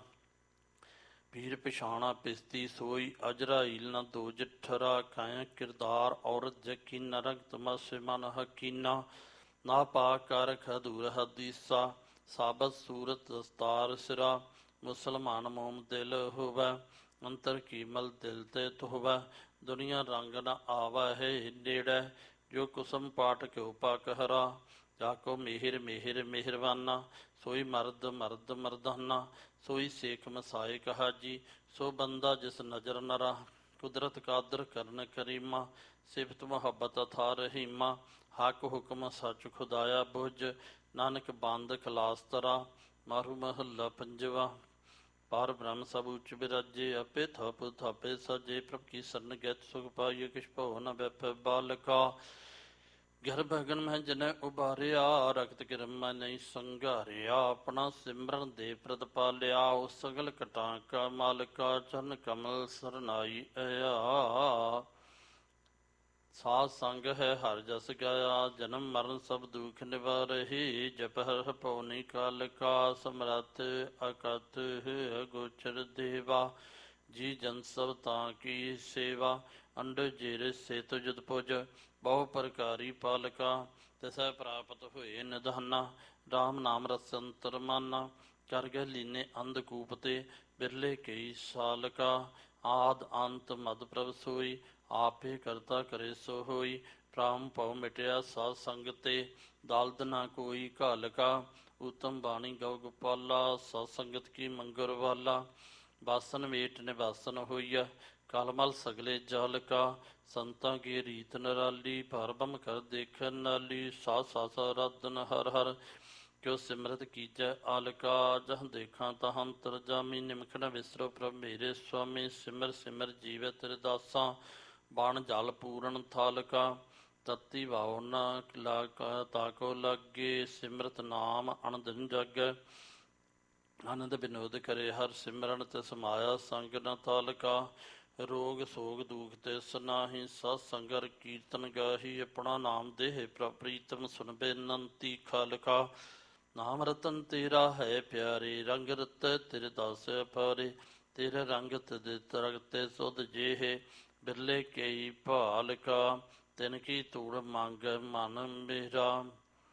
ਪੀਰ ਪਛਾਣਾ ਪਿਸਤੀ ਸੋਈ ਅਜਰਾਈਲ ਨਾ ਦੋ ਜਿਠਰਾ। ਕਾਇਆ ਕਿਰਦਾਰ ਔਰਤ ਜਕੀਨਾ ਰਗਤ ਮਸ ਮਨ ਹਕੀਨਾ। ਨਾ ਪਾ ਕਰ ਖਦੂਰ ਹਦੀਸਾ ਸਾਬਤ ਸੂਰਤ ਦਸਤਾਰ ਸਿਰਾ। ਮੁਸਲਮਾਨ ਮੋਮ ਦਿਲ ਹੋਵੈ ਅੰਤਰ ਕੀਮਲ ਦਿਲ ਤੇ ਧੋਵੈ। ਦੁਨੀਆ ਰੰਗ ਨ ਆਵੈ ਹੈ ਨੇੜੈ ਜੋ ਕੁਸਮ ਪਾਟ ਕਿਉ ਪਕ ਹਰਾ। ਜਾਕੋ ਮਿਹਰ ਮਿਹਰ ਮਿਹਰਵਾਨਾ ਸੋਈ ਮਰਦ ਮਰਦ ਮਰਦਾਨਾ। ਸੋਈ ਸੇਖ ਮਸਾਇਕ ਹਾਜੀ ਸੋ ਬੰਦਾ ਜਿਸ ਨਜ਼ਰ ਨਰਾ। ਕੁਦਰਤ ਕਾਦਰ ਕਰਨ ਕਰੀਮਾ ਸਿਫਤ ਮੁਹੱਬਤ ਅਥਾ ਰਹੀਮਾ। ਹੱਕ ਹੁਕਮ ਸੱਚ ਖੁਦਾਇਆ ਬੁਝ ਨਾਨਕ ਬੰਦ ਖਲਾਸ ਤਰਾ। ਮਾਰੂ ਮਹੱਲਾ ਪੰਜਵਾ। ਪਰ ਬ੍ਰਹਮ ਸਭ ਉੱਚ ਬਿਰਾਜੇ ਆਪੇ ਥਪ ਥਾਪੇ ਸਾਜੇ। ਪ੍ਰਭ ਕੀ ਸਰਨ ਗੈਤ ਸੁਖ ਪਾਈਏ ਕਿਛ ਭਉ ਨ ਬੈਠ ਬਾਲਕਾ। ਗਰਭ ਅਗਨ ਮੈਂ ਜਨੈ ਉਬਾਰਿਆ ਰਕਤ ਕਿਰਮ ਮੈਂ ਨਹੀਂ ਸੰਘਾਰਿਆ। ਆਪਣਾ ਸਿਮਰਨ ਦੇ ਪ੍ਰਤਪਾਲਿਆ ਉਹ ਸਗਲ ਕਟਾਂ ਕਾ ਮਾਲਕਾ। ਚਰਨ ਕਮਲ ਸਰਨਾਈ ਆਇਆ ਸਾਧ ਸੰਗ ਹੈ ਹਰ ਜਸ ਗਾਇਆ। ਜਨਮ ਮਰਨ ਸਭ ਦੁਖ ਨਿਵਾਰਹਿ ਜਪ ਹਰ ਪਉ ਕਾਲ ਕਾ। ਸਮਰੱਥ ਅਕਥ ਅਗੋਚਰ ਦੇਵਾ ਜੀ ਜਨ ਸਭ ਤਾਂ ਕੀ ਸੇਵਾ। ਅੰਡ ਜੇਰ ਸੇਤ ਜੁਦ ਪੁਜ ਬਹੁ ਪ੍ਰਕਾਰੀ ਪਾਲਕਾ। ਤਿਸੈ ਪ੍ਰਾਪਤ ਹੋਏ ਨਿਧਾਨਾ ਰਾਮ ਨਾਮ ਰਸ ਅੰਤਰ ਮਾਨਾ। ਕਰ ਗਏ ਲੀਨੇ ਅੰਧਕੂਪ ਤੇ ਬਿਰਲੇ ਕਈ ਸਾਲਕਾ। ਆਦ ਅੰਤ ਮਦ ਪ੍ਰਭ ਸੋਈ ਆਪੇ ਕਰਤਾ ਕਰੇ ਸੋ ਹੋਈ। ਭ੍ਰਮ ਭਉ ਮਿਟਿਆ ਸਾਧ ਸੰਗ ਤੇ ਦਲਦ ਨਾ ਕੋਈ ਘਾਲਕਾ। ਉਤਮ ਬਾਣੀ ਗਉ ਗੋਪਾਲਾ ਸਤ ਸੰਗਤ ਕੀ ਮੰਗਰ ਵਾਲਾ। ਬਾਸਨ ਮੇਟ ਨਿਵਾਸਨ ਹੋਈਆ ਕਲਮਲ ਸਗਲੇ ਜਾਲਕਾ। ਸੰਤਾਂ ਕੀ ਰੀਤ ਨਿਰਾਲੀ ਭਰਬਮ ਕਰ ਦੇਖਨ ਨਾਲੀ। ਸਾਧ ਸਾਸ ਆਰਾਧਨ ਹਰ ਹਰ ਕਿਉ ਸਿਮਰਤ ਕੀਜੈ ਆਲਕਾ। ਜਹ ਦੇਖਾਂ ਤਹ ਅੰਤਰ ਜਾਮੀ ਨਿਮਖ ਨ ਵਿਸਰੋ ਪ੍ਰਭ ਮੇਰੇ ਸੁਆਮੀ। ਸਿਮਰ ਸਿਮਰ ਜੀਵੈ ਤੇਰੇ ਦਾਸਾਂ ਬਣ ਜਲ ਪੂਰਨ ਥਾਲਕਾ। ਤਤੀ ਵਾਉ ਨ ਲਾਗਾ ਤਾਕੋ ਲਾਗੇ ਸਿਮਰਤ ਨਾਮ ਅਣਦਿਨ ਜਾਗੈ। ਆਨੰਦ ਵਿਨੋਦ ਕਰੇ ਹਰ ਸਿਮਰਨ ਤਿਸ ਮਾਇਆ ਸੰਗ ਨ ਤਾਲਕਾ। ਰੋਗ ਸੋਗ ਦੁਖ ਤਿਸ ਨਾਹੀ ਸਤ ਸੰਗਰ ਕੀਰਤਨ ਗਾਹੀ। ਆਪਣਾ ਨਾਮ ਦੇਹ ਪ੍ਰਭ ਪ੍ਰੀਤਮ ਸੁਨ ਬੇਨੰਤੀ ਖਾਲਕਾ। ਨਾਮ ਰਤਨ ਤੇਰਾ ਹੈ ਪਿਆਰੇ ਰੰਗ ਰਤੈ ਤੇਰੇ ਦਾਸ ਅਪਾਰੇ। ਤੇਰੇ ਰੰਗ ਤੇ ਤਰਗਤੇ ਸੁਧ ਜੇਹ ਬਿਰਲੇ ਕਈ ਭਾਲ ਕਾ ਤਿਨ ਕੀ ਧੂੜ ਮੰਗ ਮਨ ਮੇਰਾ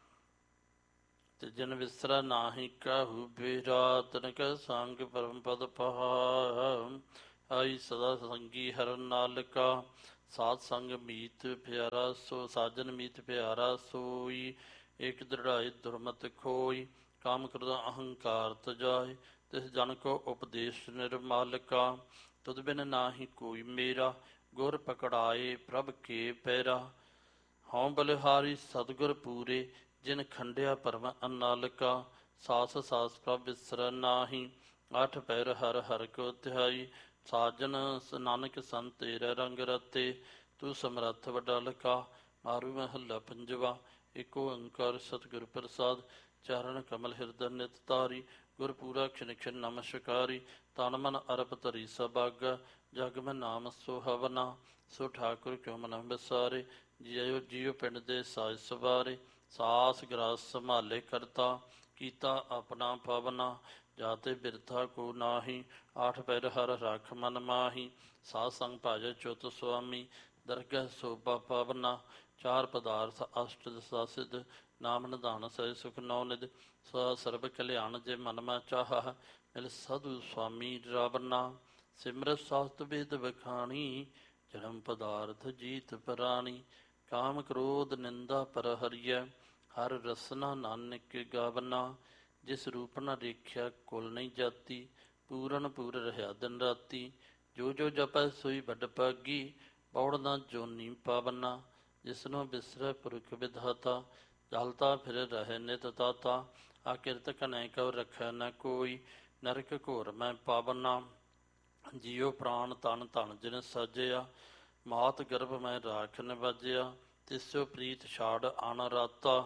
ਤੇ ਜਿਨ ਵਿਸਰਾ ਨਾਹੀ ਕਾਹੂ ਬੇਰਾ ਤਨ ਕੈ ਸੰਗ ਪਰਮ ਪਦ ਪਹਾ ਆਈ ਸਦਾ ਸੰਗੀ ਹਰ ਨਾਲ ਕਾ ਸਾਧ ਸੰਗ ਮੀਤ ਪਿਆਰਾ ਸੋ ਸਾਜਨ ਮੀਤ ਪਿਆਰਾ ਸੋਈ ਇਕ ਦ੍ਰਿੜਾਈ ਦੁਰਮਤ ਖੋਈ ਕਾਮ ਕ੍ਰੋਧ ਅਹੰਕਾਰ ਤਜਾਏ ਤਿਸ ਜਨ ਕੋ ਉਪਦੇਸ਼ ਨਿਰਮਲ ਕਾ ਤੁਧ ਬਿਨ ਨਾਹੀ ਕੋਈ ਮੇਰਾ ਗੁਰ ਪਕੜਾਏ ਪ੍ਰਭ ਕੇ ਪੈਰਾ ਹਉ ਬਲਿਹਾਰੀ ਸਤਿਗੁਰ ਪੂਰੇ ਜਿਨ ਖੰਡਿਆ ਭਰਮ ਅਨਲ ਕਾ ਸਾਸ ਸਾਸ ਪ੍ਰਭ ਬਿਸਰ ਨਾਹੀ ਅੱਠ ਪੈਰ ਹਰ ਹਰ ਕੋ ਧਿਆਈ ਸਾਜਨ ਨਾਨਕ ਸੰਤ ਤੇਰੇ ਰੰਗ ਰਤੇ ਤੂੰ ਸਮਰੱਥ ਵਡਲ ਕਾ ਮਾਰੂ ਮਹੱਲਾ ਪੰਜਵਾ ਏਕ ਓੰਕਾਰ ਸਤਿਗੁਰ ਪ੍ਰਸਾਦ ਚਰਨ ਕਮਲ ਹਿਰਦੈ ਨਿਤ ਤਾਰੀ ਗੁਰ ਪੂਰਾ ਖਿਨ ਖਿਨ ਨਮਸਕਾਰੀ ਤਨ ਮਨ ਅਰਪ ਧਰੀ ਸਭਾਗ ਜਗ ਮੈਂ ਨਾਮ ਸੁਹਵਨਾ ਸੋ ਠਾਕੁਰ ਕਿਉ ਮਨ ਵਿਸਾਰੇ ਜਿਉ ਜਿਉ ਪਿੰਡ ਦੇ ਸਾਜ ਸਵਾਰੇ ਸਾਸ ਗ੍ਰਾਸ ਸੰਭਾਲੇ ਕਰਤਾ ਕੀਤਾ ਆਪਣਾ ਪਵਨਾ ਜਾਤੇ ਬਿਰਥਾ ਕੋ ਨਾਹੀ ਆਠ ਪੈਰ ਹਰ ਰੱਖ ਮਨ ਮਾਹੀ ਸਾਧ ਸੰਗ ਭਾਜੈ ਚੁਤ ਸੁਆਮੀ ਦਰਗਹਿ ਸੋਭਾ ਪਵਨਾ ਚਾਰ ਪਦਾਰਥ ਅਸ਼ਟ ਦਸਾ ਸਿਧ ਨਾਮ ਨਿਧਾਨ ਸਹਿ ਸੁਖ ਨੌ ਨਿਧ ਸਰਬ ਕਲਿਆਣ ਜੇ ਮਨ ਮੈਂ ਚਾਹ ਮਿਲ ਸਾਧੂ ਸੁਆਮੀ ਰਾਵਨਾ ਸਿਮਰਤ ਸਾਸਤ ਵੇਦ ਵਖਾਣੀ ਜਨਮ ਪਦਾਰਥ ਜੀਤ ਪ੍ਰਾਣੀ ਕਾਮ ਕ੍ਰੋਧ ਨਿੰਦਾ ਪਰ ਹਰੀਐ ਹਰ ਰਸਨਾ ਨਾਨਕ ਗਾਵਨਾ ਜਿਸ ਰੂਪ ਨ ਦੇਖਿਆ ਕੁਲ ਨਹੀਂ ਜਾਤੀ ਪੂਰਨ ਪੂਰ ਰਹਾ ਦਿਨ ਰਾਤੀ ਜੋ ਜੋ ਜਪੈ ਸੋਈ ਵੱਡ ਭਾਗੀ ਬੌੜ ਨਾ ਜੋਨੀ ਪਾਵਨਾ ਜਿਸਨੂੰ ਬਿਸਰੈ ਪੁਰਖ ਵਿਧਾਤਾ ਜਲਤਾ ਫਿਰ ਰਹੇ ਨਿਤ ਤਾਤਾ ਆ ਕਿਰਤ ਕਨੈ ਕਉ ਰਖੈ ਨ ਕੋਈ ਨਰਕ ਘੋਰ ਮੈਂ ਪਾਵਨਾ ਜੀਉ ਪ੍ਰਾਣ ਤਨ ਧਨ ਜਿਨ ਸਾਜਿਆ ਮਾਤ ਗਰਭ ਮੈਂ ਰਾਖ ਨਿਵਾਜਿਆ ਤਿਸੋ ਪ੍ਰੀਤ ਛਾੜ ਅਨ ਰਾਤਾ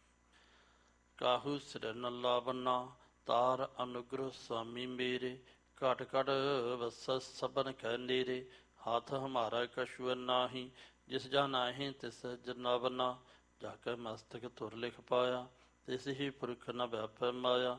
ਕਾਹੂ ਸਿਰ ਨ ਲਾਵਨਾ ਤਾਰ ਅਨੁਗ੍ਰਹ ਸੁਆਮੀ ਮੇਰੇ ਘਟ ਘਟ ਵਸ ਸਬਨ ਕੈ ਨੇਰੇ ਹਾਥ ਹਮਾਰਾ ਕਛੁ ਨਾਹੀ ਜਿਸ ਜਾ ਨਾਹੀਂ ਤਿਸ ਜਨਾਵਨਾ ਜਾ ਕੇ ਮਸਤਕ ਧੁਰ ਲਿਖ ਪਾਇਆ ਤਿਸ ਹੀ ਪੁਰਖ ਨ ਵਿਆਪੈ ਮਾਇਆ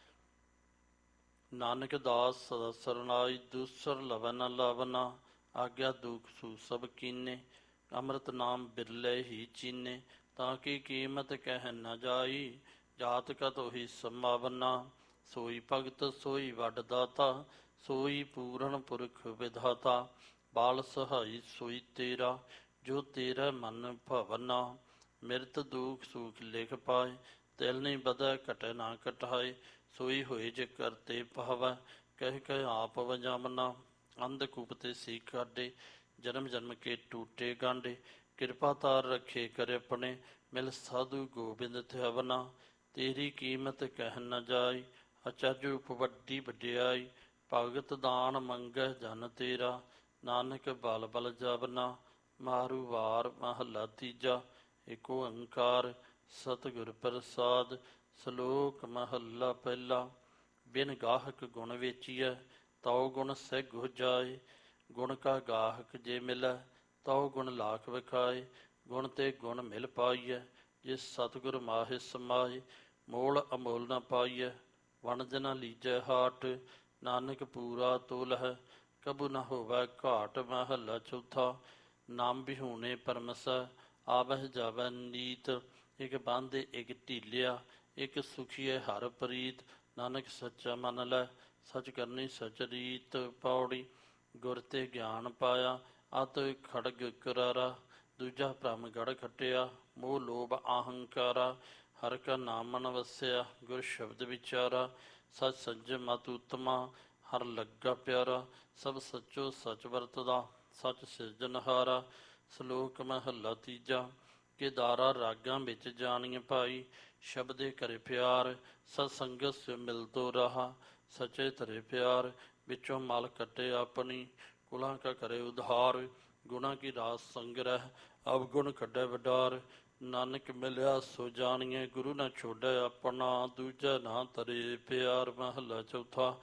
ਨਾਨਕ ਦਾਸ ਸਦਾ ਸਰਨਾਈ ਦੂਸਰ ਲਵੈ ਨ ਲਾਵਨਾ ਆਗਿਆ ਦੁਖ ਸੂ ਸਭ ਕੀਨੇ ਅੰਮ੍ਰਿਤ ਨਾਮ ਬਿਰਲੇ ਹੀ ਚੀਨੇ ਤਾਂ ਕੀ ਕੀਮਤ ਕਹਿ ਨ ਜਾਈ ਜਾਤ ਕਤ ਉਹੀ ਸੰਭਾਵਨਾ ਸੋਈ ਭਗਤ ਸੋਈ ਵੱਡ ਦਾਤਾ ਸੋਈ ਪੂਰਨ ਪੁਰਖ ਵਿਧਾਤਾ ਬਾਲ ਸਹਾਈ ਸੋਈ ਤੇਰਾ ਜੋ ਤੇਰਾ ਮਨ ਭਵਨਾ ਮਿਰਤ ਦੁਖ ਸੁਖ ਲਿਖ ਪਾਏ ਤਿਲ ਨਹੀਂ ਬਦੈ ਘਟੈ ਨਾ ਘਟਾਏ ਸੋਈ ਹੋਏ ਜੇ ਕਰਤੇ ਪਾਵੈ ਕਹਿ ਕਹਿ ਆਪ ਵਜਾਮਨਾ ਅੰਧ ਕੂਪ ਤੇ ਸੀ ਕਾਢੇ ਜਨਮ ਜਨਮ ਕੇ ਟੂਟੇ ਗਾਂਡੇ ਕਿਰਪਾ ਤਾਰ ਰੱਖੇ ਕਰ ਆਪਣੇ ਮਿਲ ਸਾਧੂ ਗੋਬਿੰਦ ਥਿਆਵਨਾ ਤੇਰੀ ਕੀਮਤ ਕਹਿ ਨ ਜਾਈ ਅਚਰਜ ਰੂਪ ਵੱਡੀ ਵਡਿਆਈ ਭਗਤ ਦਾਨ ਮੰਗੈ ਜਨ ਤੇਰਾ ਨਾਨਕ ਬਲ ਬਲ ਜਬਨਾ ਮਾਰੂ ਵਾਰ ਮਹੱਲਾ ਤੀਜਾ ਏਕ ਓੰਕਾਰ ਸਤਿਗੁਰ ਪ੍ਰਸਾਦ ਸ਼ਲੋਕ ਮਹੱਲਾ ਪਹਿਲਾ ਬਿਨ ਗਾਹਕ ਗੁਣ ਵੇਚੀਐ ਤਉ ਗੁਣ ਸਹਿ ਜਾਏ ਗੁਣ ਕਾ ਗਾਹਕ ਜੇ ਮਿਲੈ ਤਉ ਗੁਣ ਲਾਖ ਵਿਖਾਏ ਗੁਣ ਤੇ ਗੁਣ ਮਿਲ ਪਾਈਐ ਜਿਸ ਸਤਿਗੁਰ ਮਾਹਿ ਸਮਾਏ ਮੋਲ ਅਮੋਲ ਨ ਪਾਈਐ ਵਣਜ ਨ ਲੀਜੈ ਹਾਟ ਨਾਨਕ ਪੂਰਾ ਤੋਲ ਹੈ ਕਬੂ ਨ ਹੋਵੈ ਘਾਟ ਮਹੱਲਾ ਚੌਥਾ ਨਾਮ ਬਿਹੂਣੇ ਪਰਮਸੈ ਆਵਹਿ ਜਾਵੈ ਨੀਤ ਇਕ ਬਾਂਧੇ ਇਕ ਢੀਲਿਆ ਇਕ ਸੁਖੀਏ ਹਰ ਪ੍ਰੀਤ ਨਾਨਕ ਸੱਚਾ ਮਨ ਲੈ ਸਚ ਕਰਨੀ ਸਚ ਰੀਤ ਪੌੜੀ ਗੁਰ ਤੇ ਗਿਆਨ ਪਾਇਆ ਅਤ ਖੜਗ ਕਰਾਰਾ ਦੂਜਾ ਭ੍ਰਮ ਗੜ ਖਟਿਆ ਮੋਹ ਲੋਭ ਅਹੰਕਾਰਾ ਹਰ ਕਾ ਨਾਮ ਮਨ ਵਸਿਆ ਗੁਰ ਸ਼ਬਦ ਵਿਚਾਰਾ ਸਚ ਸੰਜਮ ਮਤ ਉਤਮਾ ਹਰ ਲੱਗਾ ਪਿਆਰਾ ਸਭ ਸੱਚੋ ਸਚ ਵਰਤਦਾ ਸਚ ਸਿਰਜਨਹਾਰਾ ਸ਼ਲੋਕ ਮਹੱਲਾ ਤੀਜਾ ਕੇਦਾਰਾ ਰਾਗਾਂ ਵਿੱਚ ਜਾਣੀਏ ਭਾਈ ਸ਼ਬਦੇ ਕਰੇ ਪਿਆਰ ਸਤ ਸੰਗਤ ਸੇ ਮਿਲਤੋ ਰਹਾ ਸਚੇ ਧਰੇ ਪਿਆਰ ਵਿੱਚੋਂ ਮਲ ਕੱਟੇ ਆਪਣੀ ਕੁਲਾਂ ਕਾ ਕਰੇ ਉਧਾਰ ਗੁਣਾ ਕੀ ਰਾਸ ਸੰਗ੍ਰਹਿ ਅਵਗੁਣ ਕੱਢੇ ਵਡਾਰ ਨਾਨਕ ਮਿਲਿਆ ਸੋ ਜਾਣੀਏ ਗੁਰੂ ਨਾ ਛੋੜੈ ਆਪਣਾ ਦੂਜਾ ਨਾ ਤਰੇ ਪਿਆਰ ਮਹੱਲਾ ਚੌਥਾ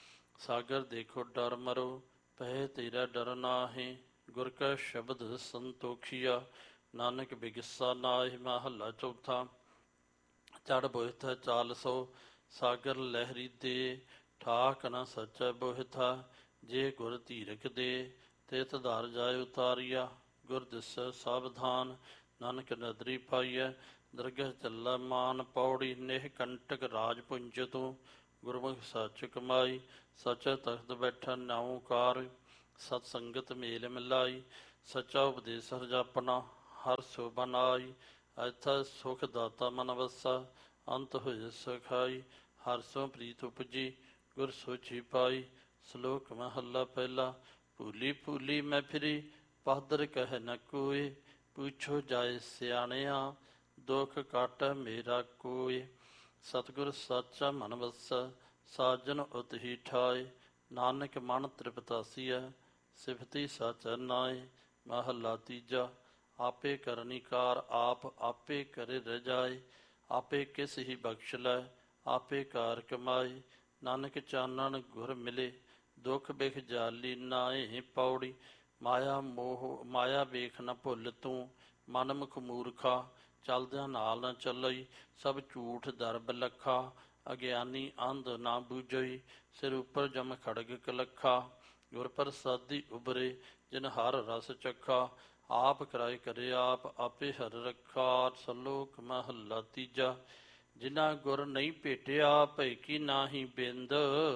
ਸਾਗਰ ਦੇਖੋ ਡਰ ਮਰੋ ਪਹਿ ਤੇਰਾ ਡਰ ਨਾਹੀਂ ਗੁਰ ਕਾ ਸ਼ਬਦ ਸੰਤੋਖੀਆ ਨਾਨਕ ਬਿਗਸਾ ਨਾਹਿ ਮਹੱਲਾ ਚੌਥਾ ਚੜ ਬੋਇਥ ਚਾਲ ਸੋ ਸਾਗਰ ਲਹਿਰੀ ਦੇ ਠਾਕ ਨ ਸਚੈ ਬੋਹਿਥਾ। ਜੇ ਗੁਰ ਧੀਰਕ ਦੇ, ਤਿਤ ਧਰ ਜਾਇ ਉਤਾਰੀਆ। ਗੁਰ ਦਿਸੈ ਸਾਵਧਾਨ, ਨਾਨਕ ਨਦਰੀ ਪਾਈਐ। ਦਰਗਹਿ ਚੱਲੈ ਮਾਨ ਪੌੜੀ, ਨੇਹ ਕੰਟਕ ਰਾਜ ਪੁੰਜ ਤੂੰ। ਗੁਰਮੁਖ ਸੱਚ ਕਮਾਈ, ਸਚੈ ਤਖਤ ਬੈਠਾ ਨਿਉਕਾਰ। ਸਤ ਸੰਗਤ ਮੇਲ ਮਿਲਾਈ, ਸਚਾ ਉਪਦੇਸ ਹਰਜਾਪਣਾ। ਹਰ ਸੋਭਾ ਨਾਈ, ਐਥੈ ਸੁਖ ਦਾਤਾ ਮਨ ਵਸਾ। ਅੰਤ ਹੋਏ ਸਖਾਈ, ਹਰ ਸੋ ਪ੍ਰੀਤ ਉਪਜੀ। ਗੁਰ ਸੋਚੀ ਪਾਈ, ਸ਼ਲੋਕ ਮਹੱਲਾ ਪਹਿਲਾ। ਭੂਲੀ ਭੂਲੀ ਮੈਂ ਫਿਰੀ, ਪਾਦਰ ਕਹਿ ਨ ਕੋਇ। ਪੁੱਛੋ ਜਾਏ ਸਿਆਣਿਆ, ਦੁਖ ਕਾਟੈ ਮੇਰਾ ਕੋਇ। ਸਤਿਗੁਰ ਸਾਚਾ ਮਨ ਵਸੈ, ਸਾਜਨ ਉਤ ਹੀ ਠਾਏ। ਨਾਨਕ ਮਨ ਤ੍ਰਿਪਤਾਸੀਐ, ਸਿਫਤੀ ਸਾਚੈ ਨਾਏ। ਮਹੱਲਾ ਤੀਜਾ। ਆਪੇ ਕਰਨੀ ਕਾਰ ਆਪ, ਆਪੇ ਕਰੇ ਰਜਾਏ। ਆਪੇ ਕਿਸ ਹੀ ਬਖਸ਼ ਲੈ, ਆਪੇ ਕਾਰ ਕਮਾਏ। ਨਾਨਕ ਚਾਨਣ ਗੁਰ ਮਿਲੇ, ਦੁਖ ਬਿਖ ਜਾਲੀ ਨਾਏ। ਪੌੜੀ। ਮਾਇਆ ਮੋਹ ਮਾਇਆ ਵੇਖ ਨ ਭੁੱਲ ਤੂੰ। ਮਨਮੁਖ ਮੂਰਖਾ, ਚਲਦਿਆਂ ਨਾਲ ਨ ਚੱਲਈ। ਸਭ ਝੂਠ ਦਰਬ ਲੱਖਾ, ਅਗਿਆਨੀ ਅੰਧ ਨਾ ਬੂਝਈ। ਸਿਰ ਉੱਪਰ ਜਮ ਖੜਗ ਕਲੱਖਾ, ਗੁਰ ਪ੍ਰਸਾਦੀ ਉਬਰੇ। ਜਿਨ ਹਰ ਰਸ ਚਖਾ, ਆਪ ਕਰਾਏ ਕਰੇ ਆਪ, ਆਪੇ ਹਰ ਰੱਖਾ। ਸ਼ਲੋਕ ਮਹੱਲਾ ਤੀਜਾ। ਜਿਨਾ ਗੁਰ ਨਹੀਂ ਭੇਟਿਆ, ਭੈ ਕੀ ਨਾਹੀ ਬਿੰਦ।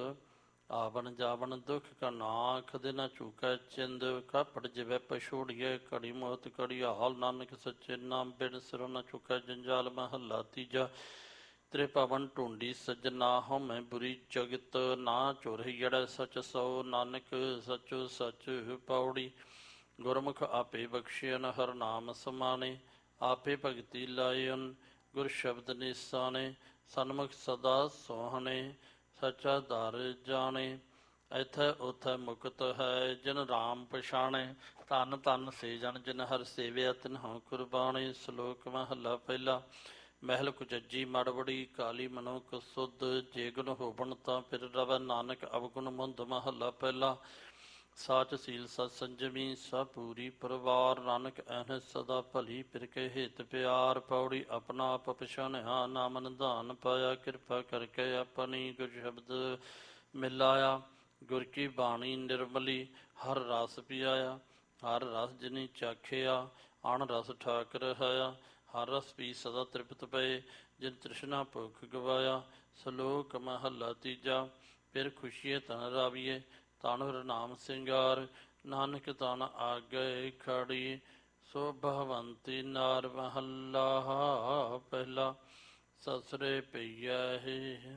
ਆਵਣ ਜਾਵਣ ਦੁਖ ਕਾ ਨਾਖ, ਦੇ ਨਾ ਝੂਕੈ ਚਿੰਦ। ਕਾਪੜ ਜਿਵੈ ਪਛੋੜੀਐ, ਘੜੀ ਮੌਤ ਘੜੀ ਹਾਲ। ਨਾਨਕ ਸੱਚੇ ਨਾਮ ਬਿਨ ਸਿਰੋਂ ਨ ਚੁਕੈ ਜੰਜਾਲ। ਮਹੱਲਾ ਤੀਜਾ। ਤ੍ਰਿਭਵਨ ਢੂੰਡੀ ਸੱਜਣਾ, ਹਉਮੈ ਬੁਰੀ ਜਗਤ। ਨਾ ਝੁਰ ਹੀੜੈ ਸਚ ਸੋ, ਨਾਨਕ ਸਚੋ ਸਚ ਪੌੜੀ। ਗੁਰਮੁਖ ਆਪੇ ਬਖਸ਼ਿਅਨ, ਹਰ ਨਾਮ ਸਮਾਣੇ। ਆਪੇ ਭਗਤੀ ਲਾਇਨ, ਗੁਰ ਸ਼ਬਦ ਨਿਸਾਣੇ। ਸਨਮੁਖ ਸਦਾ ਸੋਹਣੇ, ਸਚਾ ਦਰ ਜਾਣੇ। ਐਥੈ ਉਥੈ ਮੁਕਤ ਹੈ, ਜਿਨ ਰਾਮ ਪਛਾਣੈ। ਧੰਨ ਧੰਨ ਸੇ ਜਨ, ਜਿਨ ਹਰ ਸੇਵਿਆ। ਤਿਨਹੁ ਕੁਰਬਾਣੀ। ਸ਼ਲੋਕ ਮਹੱਲਾ ਪਹਿਲਾ। ਮਹਿਲ ਕੁਚੱਜੀ ਮੜਵੜੀ, ਕਾਲੀ ਮਨੁਖ ਸੁਧ। ਜੇ ਗੁਣ ਹੋਵਣ ਤਾਂ ਫਿਰ ਰਵੈ, ਨਾਨਕ ਅਵਗੁਣ ਮੁੰਦ। ਮਹੱਲਾ ਪਹਿਲਾ। ਸਾਚ ਸੀਲ ਸਤ ਸੰਜਮੀ, ਸਭ ਪੂਰੀ ਪਰਿਵਾਰ। ਨਾਨਕ ਐਨਹਿ ਸਦਾ ਭਲੀ, ਫਿਰ ਕੇ ਹਿਤ ਪਿਆਰ। ਪੌੜੀ। ਆਪਣਾ ਆਪ ਪਛਾਣਿਆ, ਨਾਮ ਨਿਧਾਨ ਪਾਇਆ। ਕਿਰਪਾ ਕਰਕੇ ਆਪਣੀ, ਗੁਰ ਸ਼ਬਦ ਮਿਲਾਇਆ। ਗੁਰ ਕੀ ਬਾਣੀ ਨਿਰਮਲੀ, ਹਰ ਰਸ ਪਿਆਇਆ। ਹਰ ਰਸ ਜਿਨੀ ਚਾਖਿਆ, ਅਣ ਰਸ ਠਾਕ ਰਹਾਇਆ। ਹਰ ਰਸ ਪੀ ਸਦਾ ਤ੍ਰਿਪਤ ਪਏ, ਜਿਨ ਤ੍ਰਿਸ਼ਨਾ ਭੁਖ ਗਵਾਇਆ। ਸ਼ਲੋਕ ਮਹੱਲਾ ਤੀਜਾ। ਫਿਰ ਖੁਸ਼ੀਏ ਤਨ ਰਾਵੀਏ, ਤਨ ਹਰ ਨਾਮ ਸਿੰਗਾਰ। ਨਾਨਕ ਤਨ ਆਗੇ ਖੜੀ, ਸੋਭਾਵੰਤੀ ਨਾਰ। ਮਹੱਲਾ ਪਹਿਲਾ। ਸਸਰੇ ਪਈਐ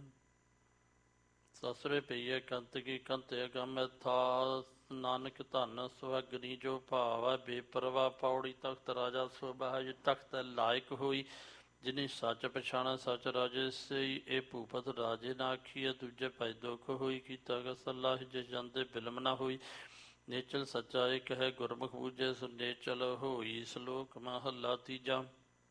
ਸਸਰੇ ਪਈਐ ਕੰਤ ਕੀ, ਕੰਤ ਅਗਮ ਥਾ। ਨਾਨਕ ਧਨ ਸੁਹਾਗਣੀ, ਜੋ ਭਾਵੈ ਬੇਪਰਵਾ। ਪੌੜੀ। ਤਖਤ ਰਾਜਾ ਸੋਭਾ, ਜਿ ਤਖਤ ਲਾਇਕ ਹੋਈ। ਜਿਨੀ ਸੱਚ ਪਛਾਣੈ, ਸਚ ਰਾਜੇ ਸਈ। ਇਹ ਭੂਪਤ ਰਾਜੇ ਨਾ ਆਖੀਐ, ਦੂਜੇ ਭਾਈ ਦੁਖ ਹੋਈ। ਕੀਤਾ ਕਾ ਸਲਾਹ, ਜੇ ਜਾਂਦੇ ਬਿਲਮ ਨਾ ਹੋਈ। ਨੇਚਲ ਸੱਚਾ ਇਕ ਹੈ, ਗੁਰਮੁਖ ਬੂਝੈ ਸੋ ਨੇਚਲ ਹੋਈ। ਸ਼ਲੋਕ ਮਹੱਲਾ ਤੀਜਾ।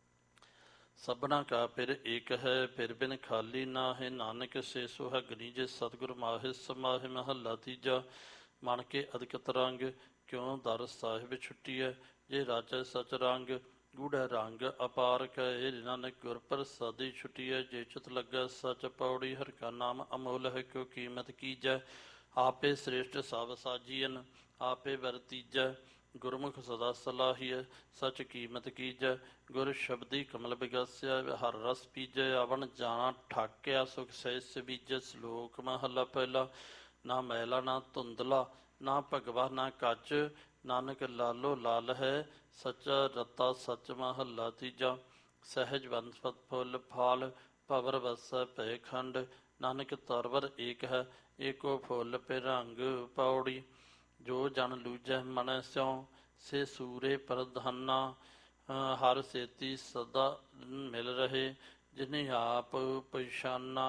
ਸਭਨਾ ਕਾ ਫਿਰ ਏਕ ਹੈ, ਫਿਰ ਬਿਨ ਖਾਲੀ ਨਾਹਿ। ਨਾਨਕ ਸੇ ਸੁਹਾਗਣੀ, ਜੇ ਸਤਿਗੁਰ ਮਾਹਿ ਸਮਾਹਿ। ਮਹੱਲਾ ਤੀਜਾ। ਮਨ ਕੇ ਅਦਕਤ ਰੰਗ, ਕਿਉ ਦਰ ਸਾਹਿਬ ਛੁੱਟੀਐ। ਜੇ ਰਾਜੈ ਸਚ ਰੰਗ, ਗੂੜ੍ਹੈ ਰੰਗ ਅਪਾਰ ਕੈ। ਨਾਨਕ ਗੁਰ ਪ੍ਰਸਾਦੀ ਛੁੱਟੀਐ, ਜੇ ਚਿਤ ਲੱਗੈ ਸਚ। ਪੌੜੀ। ਹਰਿ ਕਾ ਨਾਮ ਅਮੋਲ ਹੈ, ਕਿਉ ਕੀਮਤ ਕੀਜੈ। ਆਪੇ ਸ੍ਰੇਸ਼ਟ ਸਭ ਸਾਜੀਅਨ, ਆਪੇ ਵਰਤੀਜੈ। ਗੁਰਮੁਖ ਸਦਾ ਸਲਾਹੀਐ, ਸਚ ਕੀਮਤ ਕੀਜੈ। ਗੁਰ ਸ਼ਬਦੀ ਕਮਲ ਬਿਗਾਸਿਆ, ਹਰ ਰਸ ਪੀਜੈ। ਆਵਣ ਜਾਣਾ ਠਾਕਿਆ, ਸੁਖ ਸਹਿਜ ਬੀਜੈ। ਸ਼ਲੋਕ ਮਹੱਲਾ ਪਹਿਲਾ। ਨਾ ਮੈਲਾ ਨਾ ਧੁੰਦਲਾ, ਨਾ ਭਗਵਾ ਨਾ ਕੱਚ। ਨਾਨਕ ਲਾਲੋ ਲਾਲ ਹੈ, ਸੱਚਾ ਰਤਾ ਸੱਚ। ਮਹੱਲਾ ਤੀਜਾ। ਸਹਿਜ ਵਨਸਪਤ ਫੁੱਲ ਫਾਲ, ਭਵਰ ਵਸੈ ਭੈ ਖੰਡ। ਨਾਨਕ ਤਰਵਰ ਏਕ ਹੈ, ਏਕੋ ਫੁੱਲ ਪਿਰੰਗ। ਪੌੜੀ। ਜੋ ਜਨ ਲੂਜੈ ਮਨੈ ਸਿਉ, ਸੇ ਸੂਰੇ ਪ੍ਰਧਾਨਾ। ਹਰ ਸੇਤੀ ਸਦਾ ਮਿਲ ਰਹੇ, ਜਿਨੇ ਆਪ ਪਛਾਨਾ।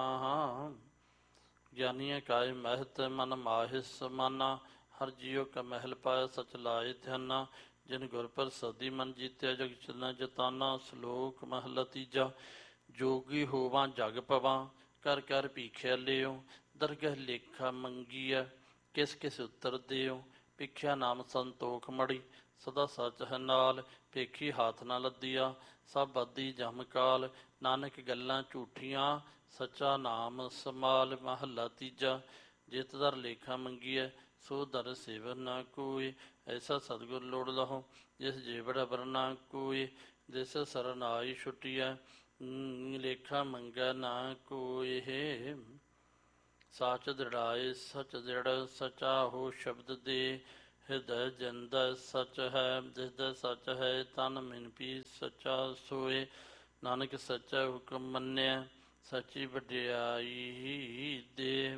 ਗਿਆਨੀਆਂ ਕਾਇ ਮਹਿਤ, ਮਨ ਮਾਹਿ ਸਮਾਨਾ। ਹਰ ਜੀਉ ਕਾ ਮਹਿਲ ਪਾਇਆ, ਸਚ ਲਾਏ ਧਿਆਨਾ। ਜਿਨ ਗੁਰ ਪ੍ਰਸਾਦੀ ਮਨ ਜੀਤਿਆ, ਜਗ ਚਲੈ ਜਤਾਨਾ। ਸ਼ਲੋਕ ਮਹੱਲਾ ਤੀਜਾ। ਜੋਗੀ ਹੋਵਾਂ ਜਗ ਪਵਾਂ, ਕਰ ਕਰ ਭੀਖਿਆ ਲਿਓ। ਦਰਗਹਿ ਲੇਖਾ ਮੰਗੀਐ, ਕਿਸ ਕਿਸ ਉੱਤਰ ਦਿਓ। ਭਿਖਿਆ ਨਾਮ ਸੰਤੋਖ ਮੜੀ, ਸਦਾ ਸੱਚ ਹੈ ਨਾਲ। ਭੇਖੀ ਹਾਥ ਨਾ ਲੱਦੀਆ, ਸਭ ਬਾਦੀ ਜਮ ਕਾਲ। ਨਾਨਕ ਗੱਲਾਂ ਝੂਠੀਆਂ, ਸੱਚਾ ਨਾਮ ਸਮਾਲ। ਮਹੱਲਾ ਤੀਜਾ। ਜਿਤ ਦਰ ਲੇਖਾ ਮੰਗੀਐ ਸੋ ਦਰ ਸੇਵ ਨਾ ਕੋਈ। ਐਸਾ ਸਤਿਗੁਰ ਲੋੜ ਲਹੋ ਜਿਸ ਜੀਵੜ ਅਵਰ ਨਾ ਕੋਈ। ਜਿਸ ਸਰਨਾਈ ਛੁਟੀਐ ਲੇਖਾ ਮੰਗੈ ਨਾ ਕੋਈ। ਸਾਚ ਦ੍ਰਿੜਾਏ ਸਚ ਦ੍ਰਿੜ ਸਚਾ ਹੋ ਸ਼ਬਦ ਦੇ। ਹਿਰਦੈ ਜਿੰਦੈ ਸਚ ਹੈ ਜਿਸਦਾ ਸਚ ਹੈ ਤਨ ਮਿਨ ਪੀ ਸਚਾ ਸੋਏ। ਨਾਨਕ ਸੱਚਾ ਹੁਕਮ ਮੰਨਿਆ ਸੱਚੀ ਵਡਿਆਈ ਦੇ।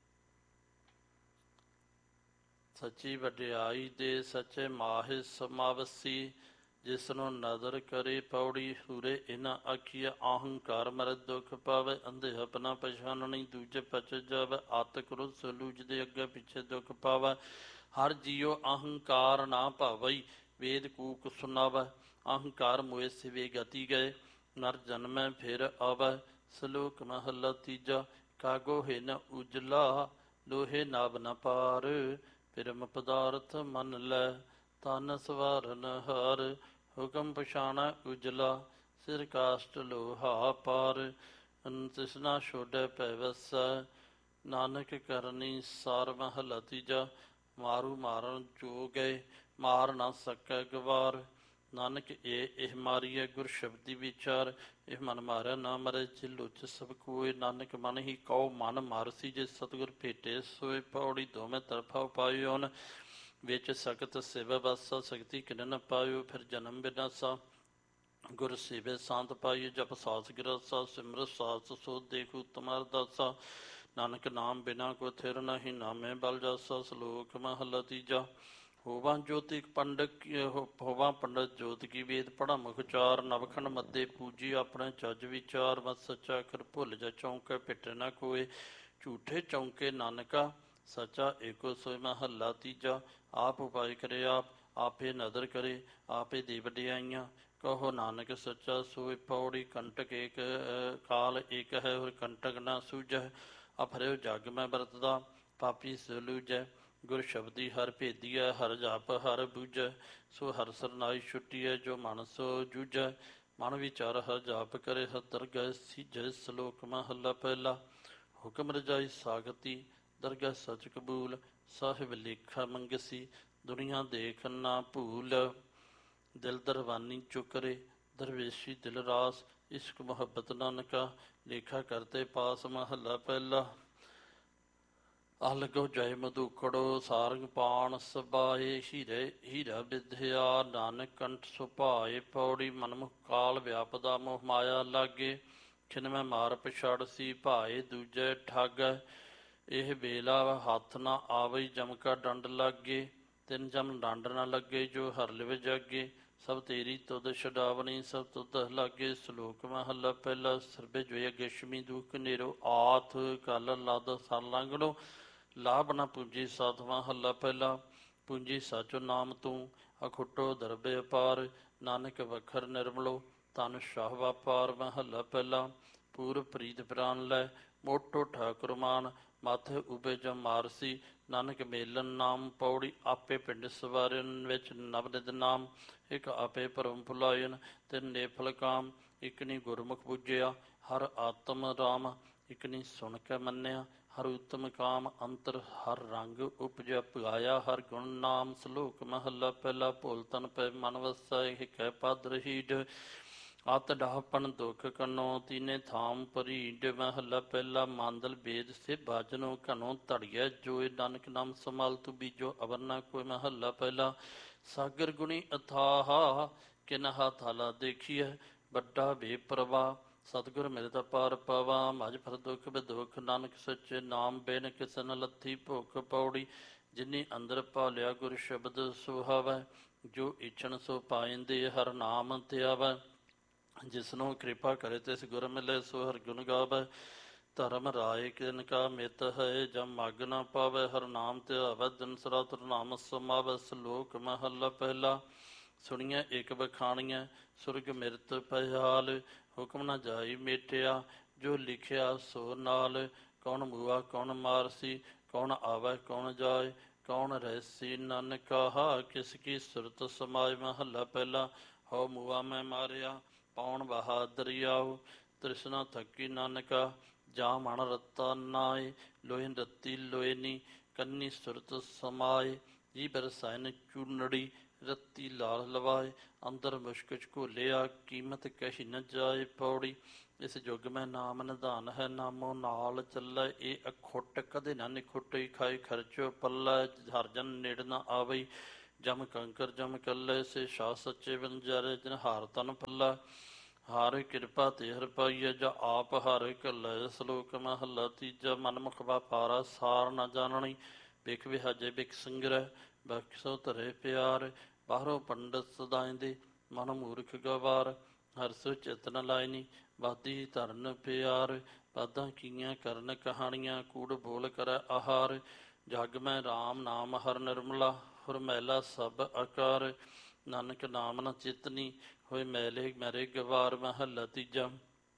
ਸੱਚੀ ਵਡਿਆਈ ਦੇ ਸੱਚੇ ਮਾਹਿ ਸਮਾਵਸੀ। ਜਿਸਨੂੰ ਨਦਰ ਕਰੇ ਪੌੜੀ ਸੂਰੇ ਇਨਾ ਆਖੀਆ। ਅਹੰਕਾਰ ਮਰ ਦੁਖ ਪਾਵੇ ਅੰਧੇ ਆਪਣਾ ਪਛਾਨਣੀ। ਦੂਜੇ ਪਚ ਜਾਵੇ ਆਤ ਕ੍ਰੋਧ ਸਲੂਜ ਦੇ ਅੱਗੇ ਪਿੱਛੇ ਦੁਖ ਪਾਵੇ। ਹਰ ਜੀਓ ਅਹੰਕਾਰ ਨਾ ਭਾਵਈ ਵੇਦ ਕੂਕ ਸੁਣਾਵੈ। ਅਹੰਕਾਰ ਮੋਏ ਸਿਵੇ ਗਤੀ ਗਏ ਨਰ ਜਨਮੈ ਫਿਰ ਆਵੈ। ਸਲੋਕ ਮਹੱਲਾ ਤੀਜਾ। ਕਾਗੋ ਹਿਨ ਉਜਲਾ ਲੋਹੇ ਨਾਭ ਨ ਪਾਰ। ਪਿਰਮ ਪਦਾਰਥ ਮੰਨ ਲੈ ਤਨ ਸਵਾਰਨ ਹਾਰ। ਹੁਕਮ ਪਛਾਣੈ ਉਜਲਾ ਸਿਰ ਕਾਸ਼ਟ ਲੋਹਾ ਪਾਰ। ਤ੍ਰਿਸ਼ਨਾ ਛੋੜੈ ਭੈ ਵਸੈ ਨਾਨਕ ਕਰਨੀ ਸਾਰ। ਮਹੱਲਾ ਤੀਜਾ। ਮਾਰੂ ਮਾਰਨ ਜੋ ਗਏ ਮਾਰ ਨਾ ਸਕੈ ਗਵਾਰ। ਨਾਨਕ ਇਹ ਮਾਰੀਐ ਗੁਰ ਸ਼ਬਦੀ ਵਿਚਾਰ। ਇਹ ਮਨ ਮਾਰਿਆ ਨਾ ਮਰੇ ਜੇ ਲੁੱਚ ਸਭ ਕੋਏ। ਨਾਨਕ ਮਨ ਹੀ ਕਉ ਮਨ ਮਾਰਸੀ ਜੇ ਸਤਿਗੁਰ ਭੇਟੇ ਸੋਏ। ਪੌੜੀ ਦੋਵੇਂ ਤਰਫਾ ਉਪਾਇਓਨ ਵਿੱਚ ਸਖਤ ਸਿਵ ਵਾਸਾ। ਸ਼ਕਤੀ ਕਿਨ ਨ ਪਾਇਓ ਫਿਰ ਜਨਮ ਬਿਨਾਸਾ। ਗੁਰ ਸੇਵੇ ਸ਼ਾਂਤ ਪਾਈਏ ਜਪ ਸਾਸ ਗਿਰਾਸਾ। ਸਿਮਰਤ ਸਾਸ ਸੋ ਦੇਖੂ ਤੁਮਾਰ ਦਾਸਾ। ਨਾਨਕ ਨਾਮ ਬਿਨਾ ਕੋ ਥਿਰ ਨਹੀਂ ਨਾਮੇ ਬਲ ਜਾਸਾ। ਸਲੋਕ ਮਹੱਲਾ ਤੀਜਾ। ਹੋਵਾਂ ਜੋਤਿਕ ਪੰਡਤ ਹੋਵਾਂ ਪੰਡਤ ਜੋਤ ਕੀ ਵੇਦ ਪੜ੍ਹਾ ਮੁਖ ਚਾਰ। ਨਵਖੰਡ ਮੱਦੇ ਪੂਜੀ ਆਪਣੇ ਚੱਜ ਵਿਚਾਰ। ਮਤ ਸੱਚਾ ਅਖਰ ਭੁੱਲ ਜਾ ਚੌਂਕੇ ਪਿੱਟ ਨਾ ਕੋਏ। ਝੂਠੇ ਚੌਂਕੇ ਨਾਨਕਾ ਸੱਚਾ ਏਕੋ ਸੋਇ। ਮਹੱਲਾ ਤੀਜਾ। ਆਪ ਉਪਾਇ ਕਰੇ ਆਪ ਆਪੇ ਨਦਰ ਕਰੇ ਆਪੇ ਦੇ ਵਡਿਆਈਆਂ। ਕਹੋ ਨਾਨਕ ਸੱਚਾ ਸੋਇ। ਪੌੜੀ ਕੰਟਕ ਏਕ ਕਾਲ ਏਕ ਹੈ ਹੋਰ ਕੰਟਕ ਨਾ ਸੂਝੈ। ਅਫਰਿਓ ਜਗ ਮੈਂ ਵਰਤਦਾ ਪਾਪੀ ਸਲੂਜੈ। ਗੁਰ ਸ਼ਬਦੀ ਹਰ ਭੇਦੀਐ ਹਰ ਜਪ ਹਰ ਬੂਝੈ। ਸੋ ਹਰ ਸਰਨਾਈ ਛੁੱਟੀਐ ਜੋ ਮਨ ਸੋ ਜੂਝੈ। ਮਨ ਵਿਚਾਰ ਹਰ ਜਾਪ ਕਰੇ ਹਰ ਦਰਗਹਿ ਸੀਝੈ। ਸਲੋਕ ਮਹੱਲਾ ਪਹਿਲਾ। ਹੁਕਮ ਰਜਾਈ ਸਾਖਤੀ ਦਰਗਹਿ ਸਚ ਕਬੂਲ। ਸਾਹਿਬ ਲੇਖਾ ਮੰਗਸੀ ਦੁਨੀਆ ਦੇਖ ਨਾ ਭੂਲ। ਦਿਲ ਦਰਵਾਨੀ ਚੁਕਰੇ ਦਰਵੇਸ਼ੀ ਦਿਲ ਰਾਸ। ਇਸ਼ਕ ਮੁਹੱਬਤ ਨਾਨਕਾ ਲੇਖਾ ਕਰਤੇ ਪਾਸ। ਮਹੱਲਾ ਪਹਿਲਾ। ਅਲਗੋ ਜੈ ਮਧੂਕੜੋ ਸਾਰੰਗ ਪਾਣ ਸਬਾਏ। ਹੀਰੇ ਹੀਰਾ ਵਿਦਿਆ ਨਾਨਕ ਕੰਠ ਸੁਭਾਏ। ਪੌੜੀ ਮਨਮੁਖ ਕਾਲ ਵਿਆਪਦਾ ਮੋਹ ਮਾਇਆ ਲਾਗੇ। ਖਿਨ ਮੈਂ ਮਾਰ ਪਛਾੜ ਸੀ ਭਾਏ ਦੂਜੇ ਠੱਗ। ਇਹ ਵੇਲਾ ਹੱਥ ਨਾ ਆਵਈ ਜਮਕਾ ਡੰਡ ਲਾਗੇ। ਤਿੰਨ ਜਮ ਡੰਡ ਨਾ ਲੱਗੇ ਜੋ ਹਰ ਲਿਵ ਜਾਗੇ। ਸਭ ਤੇਰੀ ਤੁਧ ਛਡਾਵਣੀ ਸਭ ਤੁਧ ਲਾਗੇ। ਸਲੋਕ ਮਹੱਲਾ ਪਹਿਲਾ। ਸਰਬੇ ਜੋਇਆ ਗੇਸ਼ਮੀ ਦੁਖ ਨੇਰੋ ਆਥ ਕਲ ਲੱਦ ਸਰ ਲੰਘੜੋ। ਲਾਭ ਨਾ ਪੂੰਜੀ ਸਾਥ। ਮਹੱਲਾ ਪਹਿਲਾ। ਪੂੰਜੀ ਸਾਚੋ ਨਾਮ ਤੂੰ ਅਖੁੱਟੋ ਦਰਬੇ ਅਪਾਰ। ਨਾਨਕ ਵਖਰ ਨਿਰਮਲੋ ਧਨ ਸ਼ਾਹ ਵਾਪਾਰ। ਮਹੱਲਾ ਪਹਿਲਾ। ਪੂਰ ਪ੍ਰੀਤ ਪ੍ਰਾਨ ਲੈ ਮੋਟੋ ਠਾਕੁਰ ਮਾਨ। ਮਾਥੇ ਉਬੇ ਜਮ ਮਾਰਸੀ ਨਾਨਕ ਮੇਲਨ ਨਾਮ। ਪੌੜੀ ਆਪੇ ਪਿੰਡ ਸਵਾਰਨ ਵਿੱਚ ਨਵਨਿਧ ਨਾਮ। ਇੱਕ ਆਪੇ ਭਰਮ ਭੁਲਾਇਨ ਤਿਨ ਨੇਫਲ ਕਾਮ। ਇੱਕ ਨੀ ਗੁਰਮੁਖ ਬੁੱਝਿਆ ਹਰ ਆਤਮ ਰਾਮ। ਇੱਕ ਨੀ ਸੁਣ ਕੇ ਮੰਨਿਆ ਹਰ ਉੱਤਮ ਕਾਮ। ਅੰਤਰ ਹਰ ਰੰਗ ਉਪਜਿਆ ਪੁਗਾਇਆ ਹਰ ਗੁਣ ਨਾਮ। ਸਲੋਕ ਮਹੱਲਾ ਪਹਿਲਾ। ਭੁੱਲ ਤਨ ਪੈ ਮਨ ਵਸੈ ਹਿਕੈ ਪਦ ਰਹੀਡ। ਅਤ ਡਾਹਪਨ ਦੁਖ ਕੰਨੋ ਤੀਨੇ ਥਾਮ ਭਰੀਡ। ਮਹੱਲਾ ਪਹਿਲਾ। ਮਾਂਦਲ ਵੇਦ ਸੇ ਬਾਜਨੋ ਘਨੋ ਧੜੀਐ ਜੋਏ। ਨਾਨਕ ਨਾਮ ਸੰਭਾਲ ਤੂੰ ਬੀਜੋ ਅਵਰ ਨਾ ਕੋਈ। ਮਹੱਲਾ ਪਹਿਲਾ। ਸਾਗਰ ਗੁਣੀ ਅਥਾਹ ਕਿਨਹਾ ਥਾਲਾ ਦੇਖੀਐ ਵੱਡਾ ਬੇਪਰਵਾਹ। ਸਤਿਗੁਰ ਮਿਲਦਾ ਪਾਰ ਪਾਵਾ ਮਝ ਫਰ ਦੁਖ ਬਿਦੁਖ। ਨਾਨਕ ਸੱਚੇ ਨਾਮ ਬਿਨ ਕਿਸ ਨ ਲੱਥੀ ਭੁਖ। ਪੌੜੀ ਜਿਨੀ ਅੰਦਰ ਭਾਲਿਆ ਗੁਰ ਸ਼ਬਦ ਸੁਹਾਵੈ। ਜੋ ਇੱਛਣ ਸੋ ਪਾਇੰਦੇ ਹਰ ਨਾਮ ਧਿਆਵੈ। ਜਿਸਨੂੰ ਕਿਰਪਾ ਕਰੇ ਤਿਸ ਗੁਰ ਮਿਲੇ ਸੋ ਹਰ ਗੁਣ ਗਾਵੈ। ਧਰਮ ਰਾਏ ਕਿਨ ਕਾ ਮਿਤ ਹੈ ਜਮ ਮਗ ਨਾ ਪਾਵੈ। ਹਰ ਨਾਮ ਧਿਆਵੈ ਦਿਨ ਰਾਤ ਨਾਮ ਸਮਾਵੈ। ਸਲੋਕ ਮਹੱਲਾ ਪਹਿਲਾ। ਸੁਣੀਐ ਇਕ ਬਖਾਣੀਐ ਸੁਰਗ ਮਿਰਤ ਭਇਆਲ। ਹੁਕਮ ਨਾ ਜਾਈ ਮੇਟਿਆ ਜੋ ਲਿਖਿਆ ਸੋ ਨਾਲ। ਕੌਣ ਮੂਆ ਕੌਣ ਮਾਰਸੀ ਕੌਣ ਆਵੈ ਕੌਣ ਜਾਏ। ਕੌਣ ਰਹਿਸੀ ਨਾਨਕਾ ਕਿਸ ਕੀ ਸੁਰਤ ਸਮਾਏ। ਮਹੱਲਾ ਪਹਿਲਾ। ਹਉ ਮੂਆ ਮੈਂ ਮਾਰਿਆ ਪੌਣ ਬਹਾ ਦਰਿਆਉ। ਤ੍ਰਿਸ਼ਨਾ ਥੱਕੀ ਨਾਨਕਾ ਜਾ ਮਨ ਰਤਾ ਨਾਏ, ਲੋਇ ਰਤੀ ਲੋਇਨੀ, ਕੰਨੀ ਸੁਰਤ ਸਮਾਏ, ਜੀ ਬਰਸਾਇਨ ਚੂਨੜੀ, ਰੱਤੀ ਲਾਲ ਲਵਾਏ, ਅੰਦਰ ਮੁਸ਼ਕ ਘੋਲਿਆ, ਕੀਮਤ ਕਹੀ ਨ ਜਾਏ। ਪੌੜੀ ਇਸ ਯੁੱਗ ਮੈਂ ਨਾਮ ਨਿਧਾਨ ਹੈ, ਨਾਮੋ ਨਾਲ ਚੱਲੈ, ਇਹ ਅਖੁੱਟ ਕਦੇ ਨਾ ਨਿਖੁੱਟਈ, ਖਾਏ ਖਰਚੋ ਪੱਲਾ, ਹਰ ਜਨ ਨੇੜ ਨਾ ਆਵਈ, ਜਮ ਕੰਕਰ ਜਮ ਕੱਲੇ, ਸੇ ਸ਼ਾਹ ਸੱਚੇ ਬੰਜਾਰੇ, ਜਿਨ ਹਾਰ ਤਨ ਪੱਲਾ। ਹਰ ਕਿਰਪਾ ਤੇ ਹਰ ਪਾਈਐ, ਜਾ ਆਪ ਹਰ ਘੱਲੈ। ਸ਼ਲੋਕ ਮਹਲਾ ਤੀਜਾ। ਮਨਮੁਖ ਵਪਾਰਾ ਸਾਰ ਨਾ ਜਾਣਣੀ, ਬਿਖ ਵਿਹਾਜੇ ਬਿਖ ਸੰਗ੍ਰਹਿ, ਬਖਸ਼ੋ ਧਰੇ ਪਿਆਰ। ਬਾਹਰੋਂ ਪੰਡਤ ਸਦਾਇਂਦੇ, ਮਨ ਮੂਰਖ ਗਵਾਰ, ਹਰਸੋ ਚਿਤ ਨ ਲਾਇਨੀ, ਬਾਦੀ ਧਰਨ ਪਿਆਰ। ਬਾਦਾਂ ਕੀਆਂ ਕਰਨ ਕਹਾਣੀਆਂ, ਕੂੜ ਬੋਲ ਕਰੈ ਆਹਾਰ, ਜਗ ਮੈਂ ਰਾਮ ਨਾਮ ਹਰ ਨਿਰਮਲਾ, ਹੁਰ ਮੈਲਾ ਸਭ ਆਕਾਰ। ਨਾਨਕ ਨਾਮ ਨ ਚਿਤਨੀ, ਹੋਏ ਮੈਲੇ ਮੈਰੇ ਗਵਾਰ। ਮਹਲਾ ਤੀਜਾ।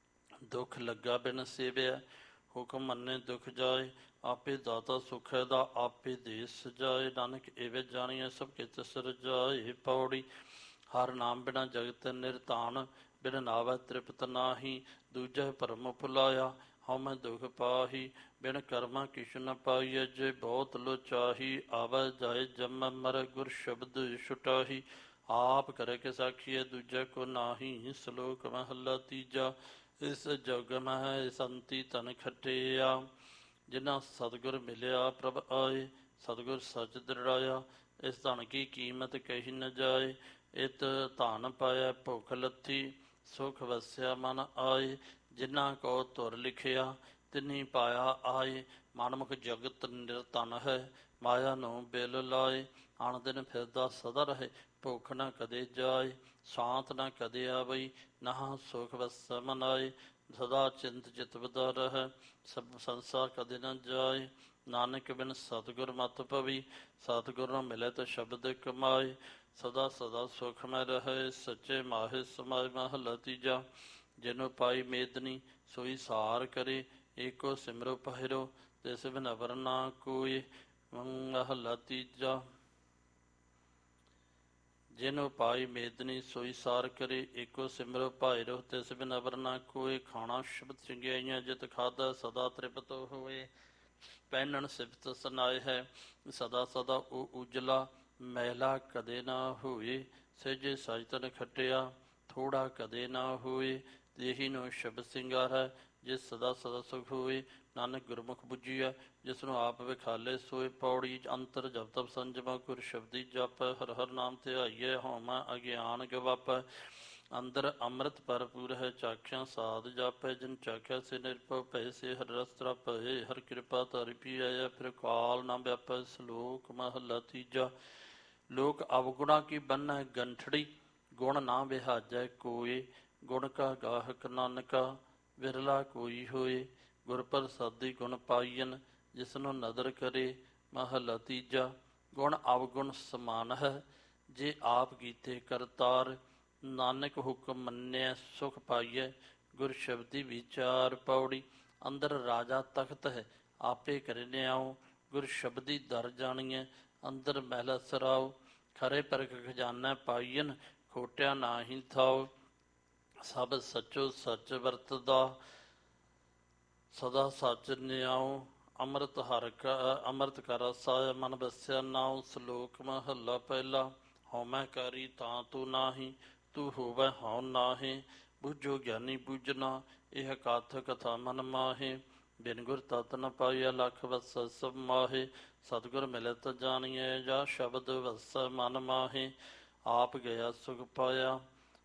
ਦੁੱਖ ਲੱਗਾ ਬਿਨ ਸੇਵਿਆ, ਹੁਕਮ ਮੰਨੇ ਦੁੱਖ ਜਾਏ, ਆਪੇ ਦਾਤਾ ਸੁਖ ਦਾ, ਆਪੇ ਦੇ ਸਜਾਏ। ਨਾਨਕ ਏਵੇਂ ਜਾਣੀਐ, ਸਭ ਕਿਤ ਸਿਰਜਾਏ। ਪੌੜੀ ਹਰ ਨਾਮ ਬਿਨਾ ਜਗਤ ਨਿਰਧਾਨ, ਬਿਨ ਨਾਵੈ ਤ੍ਰਿਪਤ ਨਾਹੀ, ਦੂਜੈ ਭਰਮ ਭੁਲਾਇਆ, ਹਉ ਮੈਂ ਦੁਖ ਪਾਹੀ। ਬਿਨ ਕਰਮਾ ਕਿਛੁ ਨ ਪਾਈਐ, ਜੇ ਬਹੁਤ ਲੋਚਾਹੀ, ਆਵੈ ਜਾਏ ਜਮ ਮਰ, ਗੁਰ ਸ਼ਬਦ ਛੁਟਾਹੀ। ਆਪ ਕਰੇ ਕਿ ਸਾਖੀਐ, ਦੂਜੈ ਕੋ ਨਾਹੀ। ਸ਼ਲੋਕ ਮਹਲਾ ਤੀਜਾ। ਇਸ ਜੁਗ ਮਹਿ ਸੰਤੀ ਤਨ ਖਟਿਆ, ਜਿਨ੍ਹਾਂ ਸਤਿਗੁਰ ਮਿਲਿਆ ਪ੍ਰਭ ਆਏ, ਸਤਿਗੁਰ ਸਚ ਦ੍ਰਿੜਾਇਆ, ਇਸ ਧਨ ਕੀ ਕੀਮਤ ਕਹੀ ਨ ਜਾਏ। ਇਤ ਧਨ ਪਾਇਆ ਭੁਖ ਲੱਥੀ, ਸੁਖ ਵਸਿਆ ਮਨ ਆਏ, ਜਿਨ੍ਹਾਂ ਕੋ ਧੁਰ ਲਿਖਿਆ, ਤਿਨੀ ਪਾਇਆ ਆਏ। ਮਨਮੁਖ ਜਗਤ ਨਿਰਧਨ ਹੈ, ਮਾਇਆ ਨੂੰ ਬਿਲ ਲਾਏ, ਆਣ ਦਿਨ ਫਿਰਦਾ ਸਦਾ ਰਹੇ, ਭੁੱਖ ਨਾ ਕਦੇ ਜਾਏ, ਸ਼ਾਂਤ ਨਾ ਕਦੇ ਆਵਈ, ਨਾ ਸੁਖ ਵਸ ਮਨਾਏ। ਸਦਾ ਚਿੰਤ ਚਿਤ ਬਦਾ ਰਹਿ, ਸਭ ਸੰਸਾਰ ਕਦੇ ਨਾ ਜਾਏ। ਨਾਨਕ ਬਿਨ ਸਤਿਗੁਰ ਮਤ ਪਵੀ, ਸਤਿਗੁਰ ਨੂੰ ਮਿਲੇ ਤਾਂ ਸ਼ਬਦ ਕਮਾਏ। ਸਦਾ ਸਦਾ ਸੁਖ ਮੈਂ ਰਹੇ, ਸੱਚੇ ਮਾਹੇ ਸਮਾਏ। ਮਹਲਾ ਤੀਜਾ। ਜਿਹਨੂੰ ਪਾਈ ਮੇਦਨੀ, ਸੋਈ ਸਾਰ ਕਰੇ, ਏਕੋ ਸਿਮਰੋ ਪਹਿਰੋ, ਤਿਸ ਬਿਨ ਅਵਰ ਨਾ ਕੋਇ। ਮਹਲਾ ਤੀਜਾ। ਜਿਹਨੂੰ ਪਾਈ ਮੇਦਨੀ, ਸੋਈ ਸਾਰ ਕਰੇ, ਏਕੋ ਸਿਮਰੋ ਭਾਇਰੋ, ਤਿਸ ਬਿਨ ਅਵਰ ਨਾ ਕੋਇ। ਖਾਣਾ ਸ਼ਬਦ ਚੰਗਿਆਈਆਂ, ਜਿਤ ਖਾਧਾ ਸਦਾ ਤ੍ਰਿਪਤ ਹੋਏ, ਪਹਿਨਣ ਸਿਫਤ ਸਨਾਏ ਹੈ, ਸਦਾ ਸਦਾ ਉਹ ਉਜਲਾ, ਮੈਲਾ ਕਦੇ ਨਾ ਹੋਏ। ਸਹਿਜੇ ਸਜ ਤਨ ਖਟਿਆ, ਥੋੜਾ ਕਦੇ ਨਾ ਹੋਏ, ਦੇਹੀ ਨੂੰ ਸ਼ਬਦ ਸਿੰਗਾਰ ਹੈ, ਜਿਸ ਸਦਾ ਸਦਾ ਸੁਖ ਹੋਏ। ਨਾਨਕ ਗੁਰਮੁਖ ਬੁੱਝੀਐ, ਜਿਸ ਨੂੰ ਆਪ ਵਿਖਾਲੇ ਸੋਏ। ਪੌੜੀ ਅੰਤਰ ਜਪ ਤਪ ਸੰਜਮਾ, ਗੁਰ ਸ਼ਬਦੀ ਜਪ, ਹਰ ਹਰ ਨਾਮ ਧਿਆਈਐ, ਹਉਮੈ ਅਗਿਆਨ ਗਵਾਪੈ। ਅੰਦਰ ਅੰਮ੍ਰਿਤ ਭਰਪੂਰ ਹੈ, ਚਾਖਿਆ ਸਾਧ ਜਾਪੈ, ਜਿਨ ਚਾਖਿਆ ਸੇ ਨਿਰਭਉ ਭਏ, ਸੇ ਹਰਿ ਰਸ ਤ੍ਰਾਪੈ। ਹਰਿ ਕਿਰਪਾ ਧਰਿ ਪੀ ਆਇਆ, ਫਿਰ ਕਾਲ ਨਾ ਵਿਆਪੈ। ਸ਼ਲੋਕ ਮਹਲਾ ਤੀਜਾ। ਲੋਕ ਅਵਗੁਣਾ ਕੀ ਬੰਨ੍ਹੈ ਗੰਠੜੀ, ਗੁਣ ਨਾ ਵਿਹਾਜੈ ਕੋਇ, ਗੁਣ ਕਾ ਗਾਹਕ ਨਾਨਕਾ, ਵਿਰਲਾ ਕੋਈ ਹੋਏ। ਗੁਰ ਪ੍ਰਸਾਦੀ ਗੁਣ ਪਾਈਐਨ, ਜਿਸਨੂੰ ਨਦਰ ਕਰੇ। ਮਹਲਾ ਤੀਜਾ। ਗੁਣ ਅਵਗੁਣ ਸਮਾਨ ਹੈ, ਜੇ ਆਪ ਕੀਤੇ ਕਰਤਾਰ, ਨਾਨਕ ਹੁਕਮ ਮੰਨਿਆ ਸੁਖ ਪਾਈਐ, ਗੁਰ ਸ਼ਬਦੀ ਵਿਚਾਰ। ਪੌੜੀ ਅੰਦਰ ਰਾਜਾ ਤਖਤ ਹੈ, ਆਪੇ ਕਰੇ ਨਿਆਉ, ਗੁਰ ਸ਼ਬਦੀ ਦਰ ਜਾਣੀਐ, ਅੰਦਰ ਮਹਿਲਾ ਸਰਾਉ। ਖਰੇ ਪਰਖ ਖਜ਼ਾਨਾ ਪਾਈਐਨ, ਖੋਟਿਆ ਨਾਹੀ ਥਾਉ, ਸਭ ਸਚੋ ਸਚ ਵਰਤਦਾ, ਸਦਾ ਸਚ ਨਿਆਉ। ਅੰਮ੍ਰਿਤ ਕਾ ਰਸ ਆਇਆ, ਮਨ ਵਸਿਆ ਨਾਉ। ਸ਼ਲੋਕ ਮਹਲਾ ਪਹਿਲਾ। ਹਉਮੈ ਕਰੀ ਤਾਂ ਤੂੰ ਨਾਹੀ, ਤੂੰ ਹੋਵੈ ਹਉ ਨਾਹੀਂ, ਬੁੱਝੋ ਗਿਆਨੀ ਬੁੱਝਣਾ, ਇਹ ਕਥ ਕਥਾ ਮਨ ਮਾਹੇ। ਬਿਨ ਗੁਰ ਤਤ ਨ ਪਾਈਐ, ਲੱਖ ਵਸੈ ਸਭ ਮਾਹੇ, ਸਤਿਗੁਰ ਮਿਲੈ ਤ ਜਾਣੀਐ, ਜਾ ਸ਼ਬਦ ਵਸੈ ਮਨ ਮਾਹੇ। ਆਪ ਗਿਆ ਸੁਖ ਪਾਇਆ,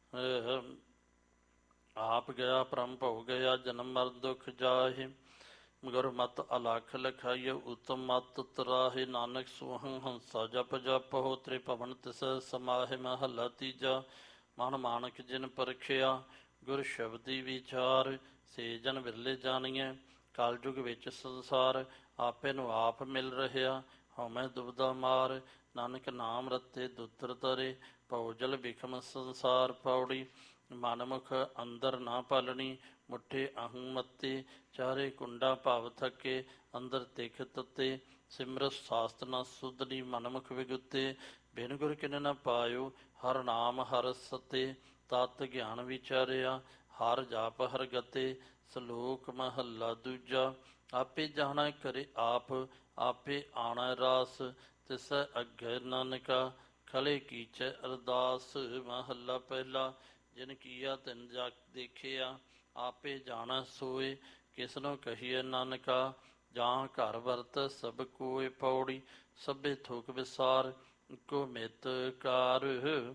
ਆਪ ਗਿਆ ਭ੍ਰਮ ਭਉ ਗਿਆ, ਜਨਮ ਮਰਨ ਦੁਖ ਜਾਹੇ। ਗੁਰ ਮਤਿ ਅਲਖ ਲਖਾਈਐ, ਉਤਮ ਮਤਿ ਤਰਾਹੇ, ਨਾਨਕ ਸੋਹੰ ਹੰਸਾ ਜਪ ਜਪਹੁ, ਤ੍ਰਿਭਵਨ ਤਿਸੈ ਸਮਾਹੇ। ਮਹਲਾ ਤੀਜਾ। ਮਨ ਮਾਨਕ ਜਿਨ ਪਰਖਿਆ, ਗੁਰ ਸ਼ਬਦੀ ਵਿਚਾਰ, ਸੇ ਜਨ ਵਿਰਲੇ ਜਾਣੀਐ, ਕਲਯੁਗ ਵਿੱਚ ਸੰਸਾਰ। ਆਪੇ ਨੂੰ ਆਪ ਮਿਲ ਰਹਿਆ, ਹਉਮੈ ਦੁਬਦਾ ਮਾਰ, ਨਾਨਕ ਨਾਮ ਰਤੇ ਦੁਤਰ ਤਰੇ, ਭਉ ਜਲ ਬਿਖਮ ਸੰਸਾਰ। ਪੌੜੀ ਮਨਮੁਖ ਅੰਦਰ ਨਾ ਪਾਲਣੀ, ਮੁੱਠੇ ਅਹੰ ਮੱਤੇ, ਚਾਰੇ ਕੁੰਡਾ ਭਵ ਥਕੇ, ਅੰਦਰ ਤਿਖ ਤਤੇ, ਸਿਮਰਤ ਸਾਸਤ ਨ ਸੁਧਨੀ, ਮਨਮੁਖ ਵਿਗੁਤੇ। ਬਿਨ ਗੁਰ ਕਿਨ ਨ ਪਾਇਓ, ਹਰ ਨਾਮ ਹਰ ਸਤੇ, ਤਤ ਗਿਆਨ ਵਿਚਾਰਿਆ, ਹਰ ਜਾਪ ਹਰ ਗਤੇ। ਸ਼ਲੋਕ ਮਹੱਲਾ ਦੂਜਾ। ਆਪੇ ਜਾਣਾ ਕਰੇ ਆਪ, ਆਪੇ ਆਣਾ ਰਾਸ। ਤਿਸੈ ਅੱਗੇ ਨਾਨਕਾ, ਖਲੇ ਕੀਚੈ ਅਰਦਾਸ। ਮਹੱਲਾ ਪਹਿਲਾ। ਜਿਨ ਕੀਆ ਤਿਨ ਜਾ ਦੇਖਿਆ, ਆਪੇ ਜਾਣਾ ਸੋਏ। ਕਿਸਨੋ ਕਹੀਐ ਨਾਨਕਾ, ਜਾਂ ਘਰ ਵਰਤ ਸਭ ਕੋਇ। ਪੌੜੀ। ਸਭੇ ਥੁਕ ਵਿਸਾਰ, ਇੱਕੋ ਮਿਤ ਕਾਰ।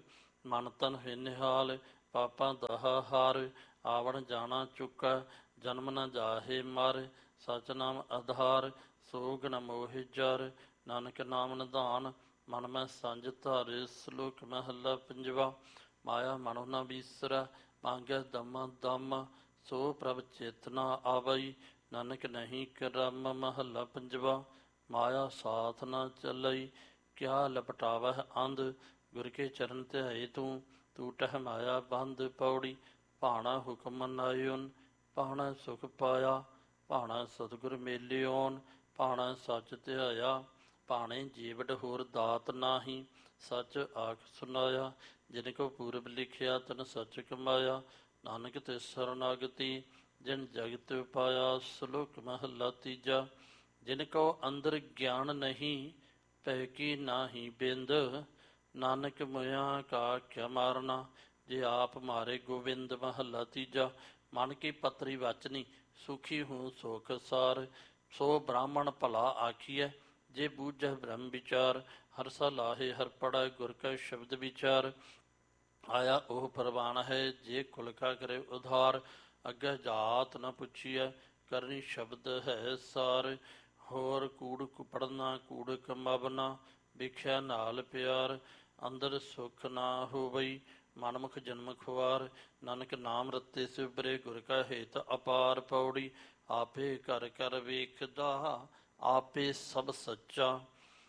ਮਨ ਤਨ ਹੈ ਨਿਹਾਲ, ਪਾਪਾਂ ਦਾਹ ਹਾਰ। ਆਵਣ ਜਾਣਾ ਚੁੱਕਾ, ਜਨਮ ਨ ਜਾਹੇ ਮਰ। ਸਚ ਨਾਮ ਆਧਾਰ, ਸੋਗ ਨ ਮੋਹਿ ਜਰ। ਨਾਨਕ ਨਾਮ ਨਿਧਾਨ, ਮਨ ਮੈਂ ਸੰਜ ਧਰ। ਸ਼ਲੋਕ ਮਹੱਲਾ ਪੰਜਵਾ। ਮਾਇਆ ਮਨੁ ਨ ਬੀਸਰੈ, ਮੰਗੈ ਦਮਾ ਦਮ। ਸੋ ਪ੍ਰਭ ਚਿਤ ਨ ਆਵਈ, ਨਾਨਕ ਨਹੀਂ ਕਰਮ। ਮਹੱਲਾ ਪੰਜਵਾ। ਮਾਇਆ ਸਾਥ ਨ ਚੱਲਈ, ਕਿਆ ਲਪਟਾਵਹਿ ਅੰਧ। ਗੁਰ ਕੇ ਚਰਨ ਧਿਆਏ ਤੂੰ, ਟੂਟਹਿ ਮਾਇਆ ਬੰਧ। ਪੌੜੀ। ਭਾਣਾ ਹੁਕਮ ਨਾਇਓਨ, ਭਾਣਾ ਸੁਖ ਪਾਇਆ। ਭਾਣਾ ਸਤਿਗੁਰ ਮੇਲਿਓਨ, ਭਾਣਾ ਸੱਚ ਧਿਆਇਆ। ਭਾਣੇ ਜੀਵੜ ਹੋਰ ਦਾਤ ਨਾਹੀ, ਸੱਚ ਆਖ ਸੁਨਾਇਆ। ਜਿਨ ਕੋ ਪੂਰਬ ਲਿਖਿਆ, ਤਨ ਸੱਚ ਕਮਾਇਆ। ਨਾਨਕ ਤੇ ਸਰਨਾਗਤੀ, ਜਿਨ ਜਗਤ ਪਾਇਆ। ਸ਼ਲੋਕ ਮਹੱਲਾ ਤੀਜਾ। ਜਿਨ ਕੋ ਅੰਦਰ ਗਿਆਨ ਨਹੀਂ, ਪੈ ਕੀ ਨਾਹੀ ਬਿੰਦ। ਨਾਨਕ ਮੁਆ ਕਾ ਕਿਆ ਮਾਰਨਾ, ਜੇ ਆਪ ਮਾਰੇ ਗੋਬਿੰਦ। ਮਹੱਲਾ ਤੀਜਾ। ਮਨ ਕੀ ਪਤਰੀ ਵਾਚਨੀ, ਸੁਖੀ ਹੂੰ ਸੋਖ ਸਾਰ। ਸੋ ਬ੍ਰਾਹਮਣ ਭਲਾ ਆਖੀਐ, ਜੇ ਬੂਝੈ ਬ੍ਰਹਮ ਵਿਚਾਰ। ਹਰ ਸਲਾਹੇ ਹਰ ਪੜੈ, ਗੁਰ ਕੈ ਸ਼ਬਦ ਵਿਚਾਰ। ਆਇਆ ਉਹ ਪ੍ਰਵਾਨ ਹੈ, ਜੇ ਕੁਲ ਕਾ ਕਰੇ ਉਧਾਰ। ਅੱਗੇ ਜਾਤ ਨ ਪੁੱਛੀਐ, ਕਰਨੀ ਸ਼ਬਦ ਹੈ ਸਾਰ। ਹੋਰ ਕੂੜ ਪੜਨਾ ਕੂੜ ਕਮਾਵਨਾ, ਵੇਖਿਆ ਨਾਲ ਪਿਆਰ। ਅੰਦਰ ਸੁਖ ਨਾ ਹੋਵਈ, ਮਨਮੁਖ ਜਨਮ ਖੁਆਰ। ਨਾਨਕ ਨਾਮ ਰਤੇ ਸਿਵਰੇ, ਗੁਰ ਕਾ ਹੇਤ ਅਪਾਰ। ਪੌੜੀ। ਆਪੇ ਘਰ ਘਰ ਵੇਖਦਾ, ਆਪੇ ਸਭ ਸੱਚਾ।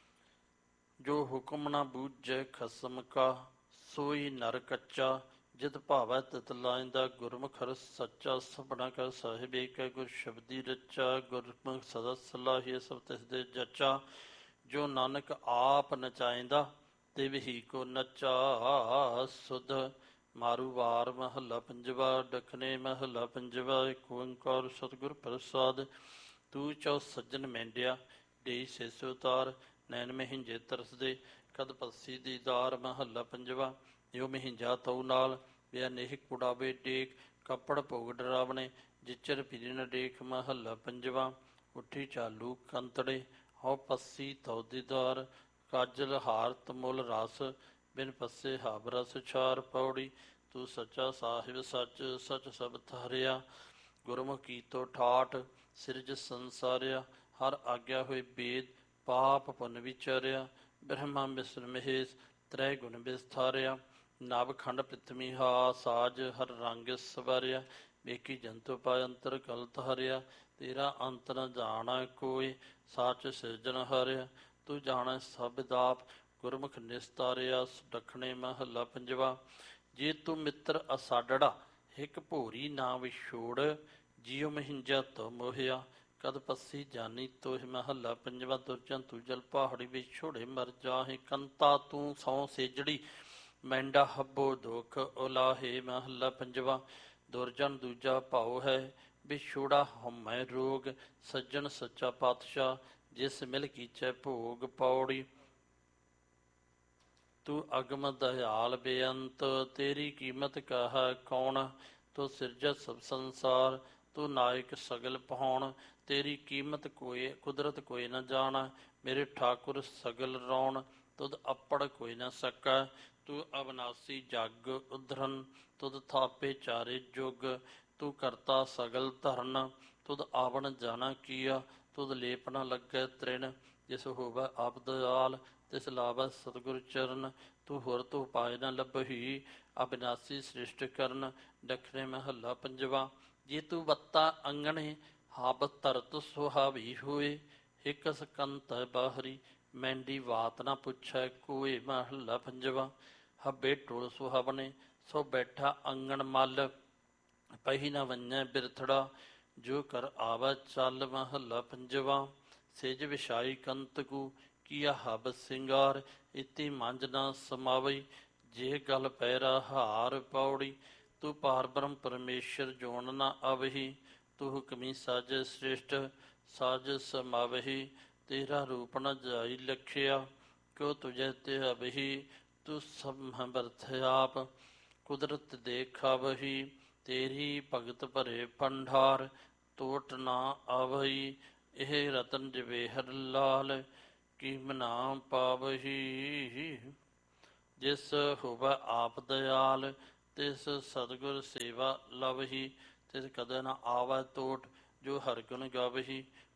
ਜੋ ਹੁਕਮ ਨਾ ਬੂਝੈ ਖਸਮ ਕਾ, ਸੋਈ ਨਰ ਕੱਚਾ। ਜਿਤ ਭਾਵੈ ਤਿਤ ਲਾਇੰਦਾ, ਗੁਰਮੁਖ ਹਰਿ ਸੱਚਾ। ਸਭਨਾ ਕਾ ਸਾਹਿਬ ਏਕੈ, ਗੁਰ ਸ਼ਬਦੀ ਰਚਾ। ਗੁਰਮੁਖ ਸਦਾ ਸਲਾਹੀਐ, ਸਭ ਤਿਸ ਦੇ ਜਚਾ। ਜੋ ਨਾਨਕ ਆਪ ਨਚਾਇਂਦਾ, ਤਿਵ ਹੀ ਕੋ ਨਚਾ। ਸੁਧ ਮਾਰੂ ਵਾਰ। ਮਹੱਲਾ ਪੰਜਵਾ। ਡਖਨੇ ਮਹੱਲਾ ਪੰਜਵਾ। ਏਕ ਓੰਕਾਰ ਸਤਿਗੁਰ ਪ੍ਰਸਾਦਿ। ਤੂੰ ਚਉ ਸੱਜਣ ਮਹਿੰਡਿਆ, ਢੇਈ ਸਿਸ ਉਤਾਰ। ਨੈਣ ਮਹਿੰਜੇ ਤਰਸਦੇ, ਕਦ ਪੱਸੀ ਦੀਦਾਰ। ਮਹੱਲਾ ਪੰਜਵਾ। ਜੋ ਮਹਿੰਜਾ ਤਉ ਨਾਲ, ਵਿਆ ਨੇਹ ਕੁੜਾਵੇ ਟੇਕ। ਕੱਪੜ ਭੋਗ ਡਰਾਵਣੇ, ਜਿਚਰ ਫਿਰੀ ਨ ਡੇਖ। ਮਹੱਲਾ ਪੰਜਵਾ। ਉੱਠੀ ਚਾਲੂ ਕੰਤੜੇ, ਹਉ ਪੱਸੀ ਤਉ ਦੀਦਾਰ। ਕਾਜਲ ਹਾਰ ਤਮੁਲ ਰਸ, ਬਿਨ ਪੱਸੇ ਹਬ ਰਸ ਛਾਰ। ਪੌੜੀ। ਤੂੰ ਸੱਚਾ ਸਾਹਿਬ ਸੱਚ, ਸਚ ਸਭ ਧਾਰਿਆ। ਗੁਰਮੁਖ ਕੀਤੋ ਠਾਠ, ਸਿਰਜ ਸੰਸਾਰਿਆ। ਹਰ ਆਗਿਆ ਹੋਏ ਬੇਦ, ਪਾਪ ਪੁੰਨ ਵਿਚਾਰਿਆ। ਬ੍ਰਹਮਾ ਵਿਸ਼ਨ ਮਹੇਸ਼, ਤ੍ਰੈ ਗੁਣ ਵਿਸਥਾਰਿਆ। ਨਵ ਖੰਡ ਪ੍ਰਿਥਵੀ ਹਾ, ਸਾਜ ਹਰ ਰੰਗ ਸਵਾਰਿਆ। ਵੇਖੀ ਜੰਤੂ ਪਾਇ ਅੰਤਰ ਕਲ ਧਾਰਿਆ। ਤੇਰਾ ਅੰਤ ਨ ਜਾਣਾ ਕੋਇ, ਸਾਚ ਸਿਰਜਣ ਹਾਰਿਆ। ਤੂੰ ਜਾਣੈ ਸਭ ਦਾਪ, ਗੁਰਮੁਖ ਨਿਸਤਾਰਿਆ। ਡਖਣੇ ਮਹੱਲਾ ਪੰਜਵਾ। ਜੇ ਤੂੰ ਮਿੱਤਰ ਅਸਾਡੜਾ, ਹਿਕ ਭੋਰੀ ਨਾ ਵਿਛੋੜ। ਜਿਉ ਮਹਿੰਜਾ ਤਉ ਮੋਹਿਆ, ਕਦ ਪੱਸੀ ਜਾਨੀ ਤੋਹਿ। ਮਹੱਲਾ ਪੰਜਵਾ। ਦੁਰਜਨ ਤੂੰ ਜਲ ਪਹਾੜੀ, ਵਿਛੋੜੇ ਮਰ ਜਾਹੇ। ਕੰਤਾ ਤੂੰ ਸੌ ਸੇਜੜੀ, ਮੈਂਡਾ ਹੱਬੋ ਦੁਖ ਉਲਾਹੇ। ਮਹੱਲਾ ਪੰਜਵਾ। ਦੁਰਜਨ ਦੂਜਾ ਭਾਉ ਹੈ, ਵਿਛੋੜਾ ਹਉਮੈ ਰੋਗ। ਸੱਜਣ ਸੱਚਾ ਪਾਤਸ਼ਾਹ, ਜਿਸ ਮਿਲ ਕੀਚੈ ਭੋਗ। ਪੌੜੀ। ਤੂੰ ਅਗਮ ਦਇਆਲ ਬੇਅੰਤ, ਤੇਰੀ ਕੀਮਤ ਕਹੈ ਕੌਣ। ਤੂੰ ਸਿਰਜਤ ਸਭ ਸੰਸਾਰ, ਤੂੰ ਨਾਇਕ ਸਗਲ ਪਹਾਉਣ। ਤੇਰੀ ਕੀਮਤ ਕੋਇ ਕੁਦਰਤ ਕੋਈ ਨ ਜਾਣੈ। ਮੇਰੇ ਠਾਕੁਰ ਸਗਲ ਰੌਣ, ਤੁਧ ਅੱਪੜ ਕੋਈ ਨ ਸਕੈ। ਤੂੰ ਅਵਨਾਸੀ ਜਗ ਉਧਰਨ, ਤੁਧ ਥਾਪੇ ਚਾਰੇ ਜੁਗ। ਤੂੰ ਕਰਤਾ ਸਗਲ ਧਰਨ, ਤੁਧ ਆਵਣ ਜਾਣਾ ਕੀਆ। ਤੁਧ ਲੇਪ ਨ ਲੱਗੈ ਤ੍ਰਿਣ, ਜਿਸ ਹੋਵੈ ਆਪ ਦਇਆਲ। ਤਿਸ ਲਾਭੈ ਸਤਿਗੁਰ ਚਰਨ, ਤੂੰ ਹੋਰ ਤੂੰ ਪਾਇ ਨ ਲੱਭਹੀ। ਅਬਿਨਾਸੀ ਸ੍ਰਿਸ਼ਟ ਕਰਨ। ਡਖਣੇ ਮਹੱਲਾ ਪੰਜਵਾ। ਜੇ ਤੂੰ ਵੱਤਾ ਅੰਗਣੇ, ਹਬ ਧਰਤ ਸੁਹਾਵੀ ਹੋਏ। ਹਿਕ ਸਕੰਤੈ ਬਾਹਰੀ, ਮੈਂਡੀ ਵਾਤ ਨ ਪੁੱਛੈ ਕੋਇ। ਮਹੱਲਾ ਪੰਜਵਾ। ਹੱਬੇ ਟੋਲ ਸੁਹਾਵਣੇ, ਸੋ ਬੈਠਾ ਅੰਗਣ ਮੱਲ। ਪਹੀ ਨ ਵੰਝੈ ਬਿਰਥੜਾ, ਜੋ ਕਰ ਆਵੈ ਚੱਲ। ਮਹੱਲਾ ਪੰਜਵਾ। ਸਿਜ ਵਿਛਾਈ ਕੰਤਕੂ, ਕੀਆ ਹਬ ਸਿੰਗਾਰ। ਇਤੀ ਮੰਝ ਨ ਸਮਾਵਈ, ਜੇ ਗਲ ਪੈਰਾ ਹਾਰ। ਪੌੜੀ। ਤੂੰ ਪਾਰ ਬ੍ਰਹਮ ਪਰਮੇਸ਼ਰ ਜੋਨ ਨ ਆਵਹੀ। ਤੂੰ ਹੁਕਮੀ ਸਾਜ ਸ੍ਰਿਸ਼ਟ ਸਾਜ ਸਮਾਵਹੀ। ਤੇਰਾ ਰੂਪ ਨ ਜਾਈ ਲਖਿਆ ਕਿਉ ਤੁਝੇ ਤੇ ਅਬਹੀ। ਤੂੰ ਸਮਰਥ ਆਪ ਕੁਦਰਤ ਦੇਖਾਵਹੀ। ਤੇਰੀ ਭਗਤ ਭਰੇ ਭੰਡਾਰ ਟੋਟ ਨਾ ਆਵਹੀ। ਇਹ ਰਤਨ ਜਵੇਹਰ ਲਾਲ ਕੀਮ ਨਾ ਪਾਵਹੀ। ਜਿਸ ਹੋਵੈ ਆਪ ਦਇਆਲ ਤਿਸ ਸਤਿਗੁਰ ਸੇਵਾ ਲਵਹੀ। ਤਿਸ ਕਦੇ ਨਾ ਆਵੈ ਟੋਟ ਜੋ ਹਰਿ ਗੁਣ ਗਾਵਹੀ।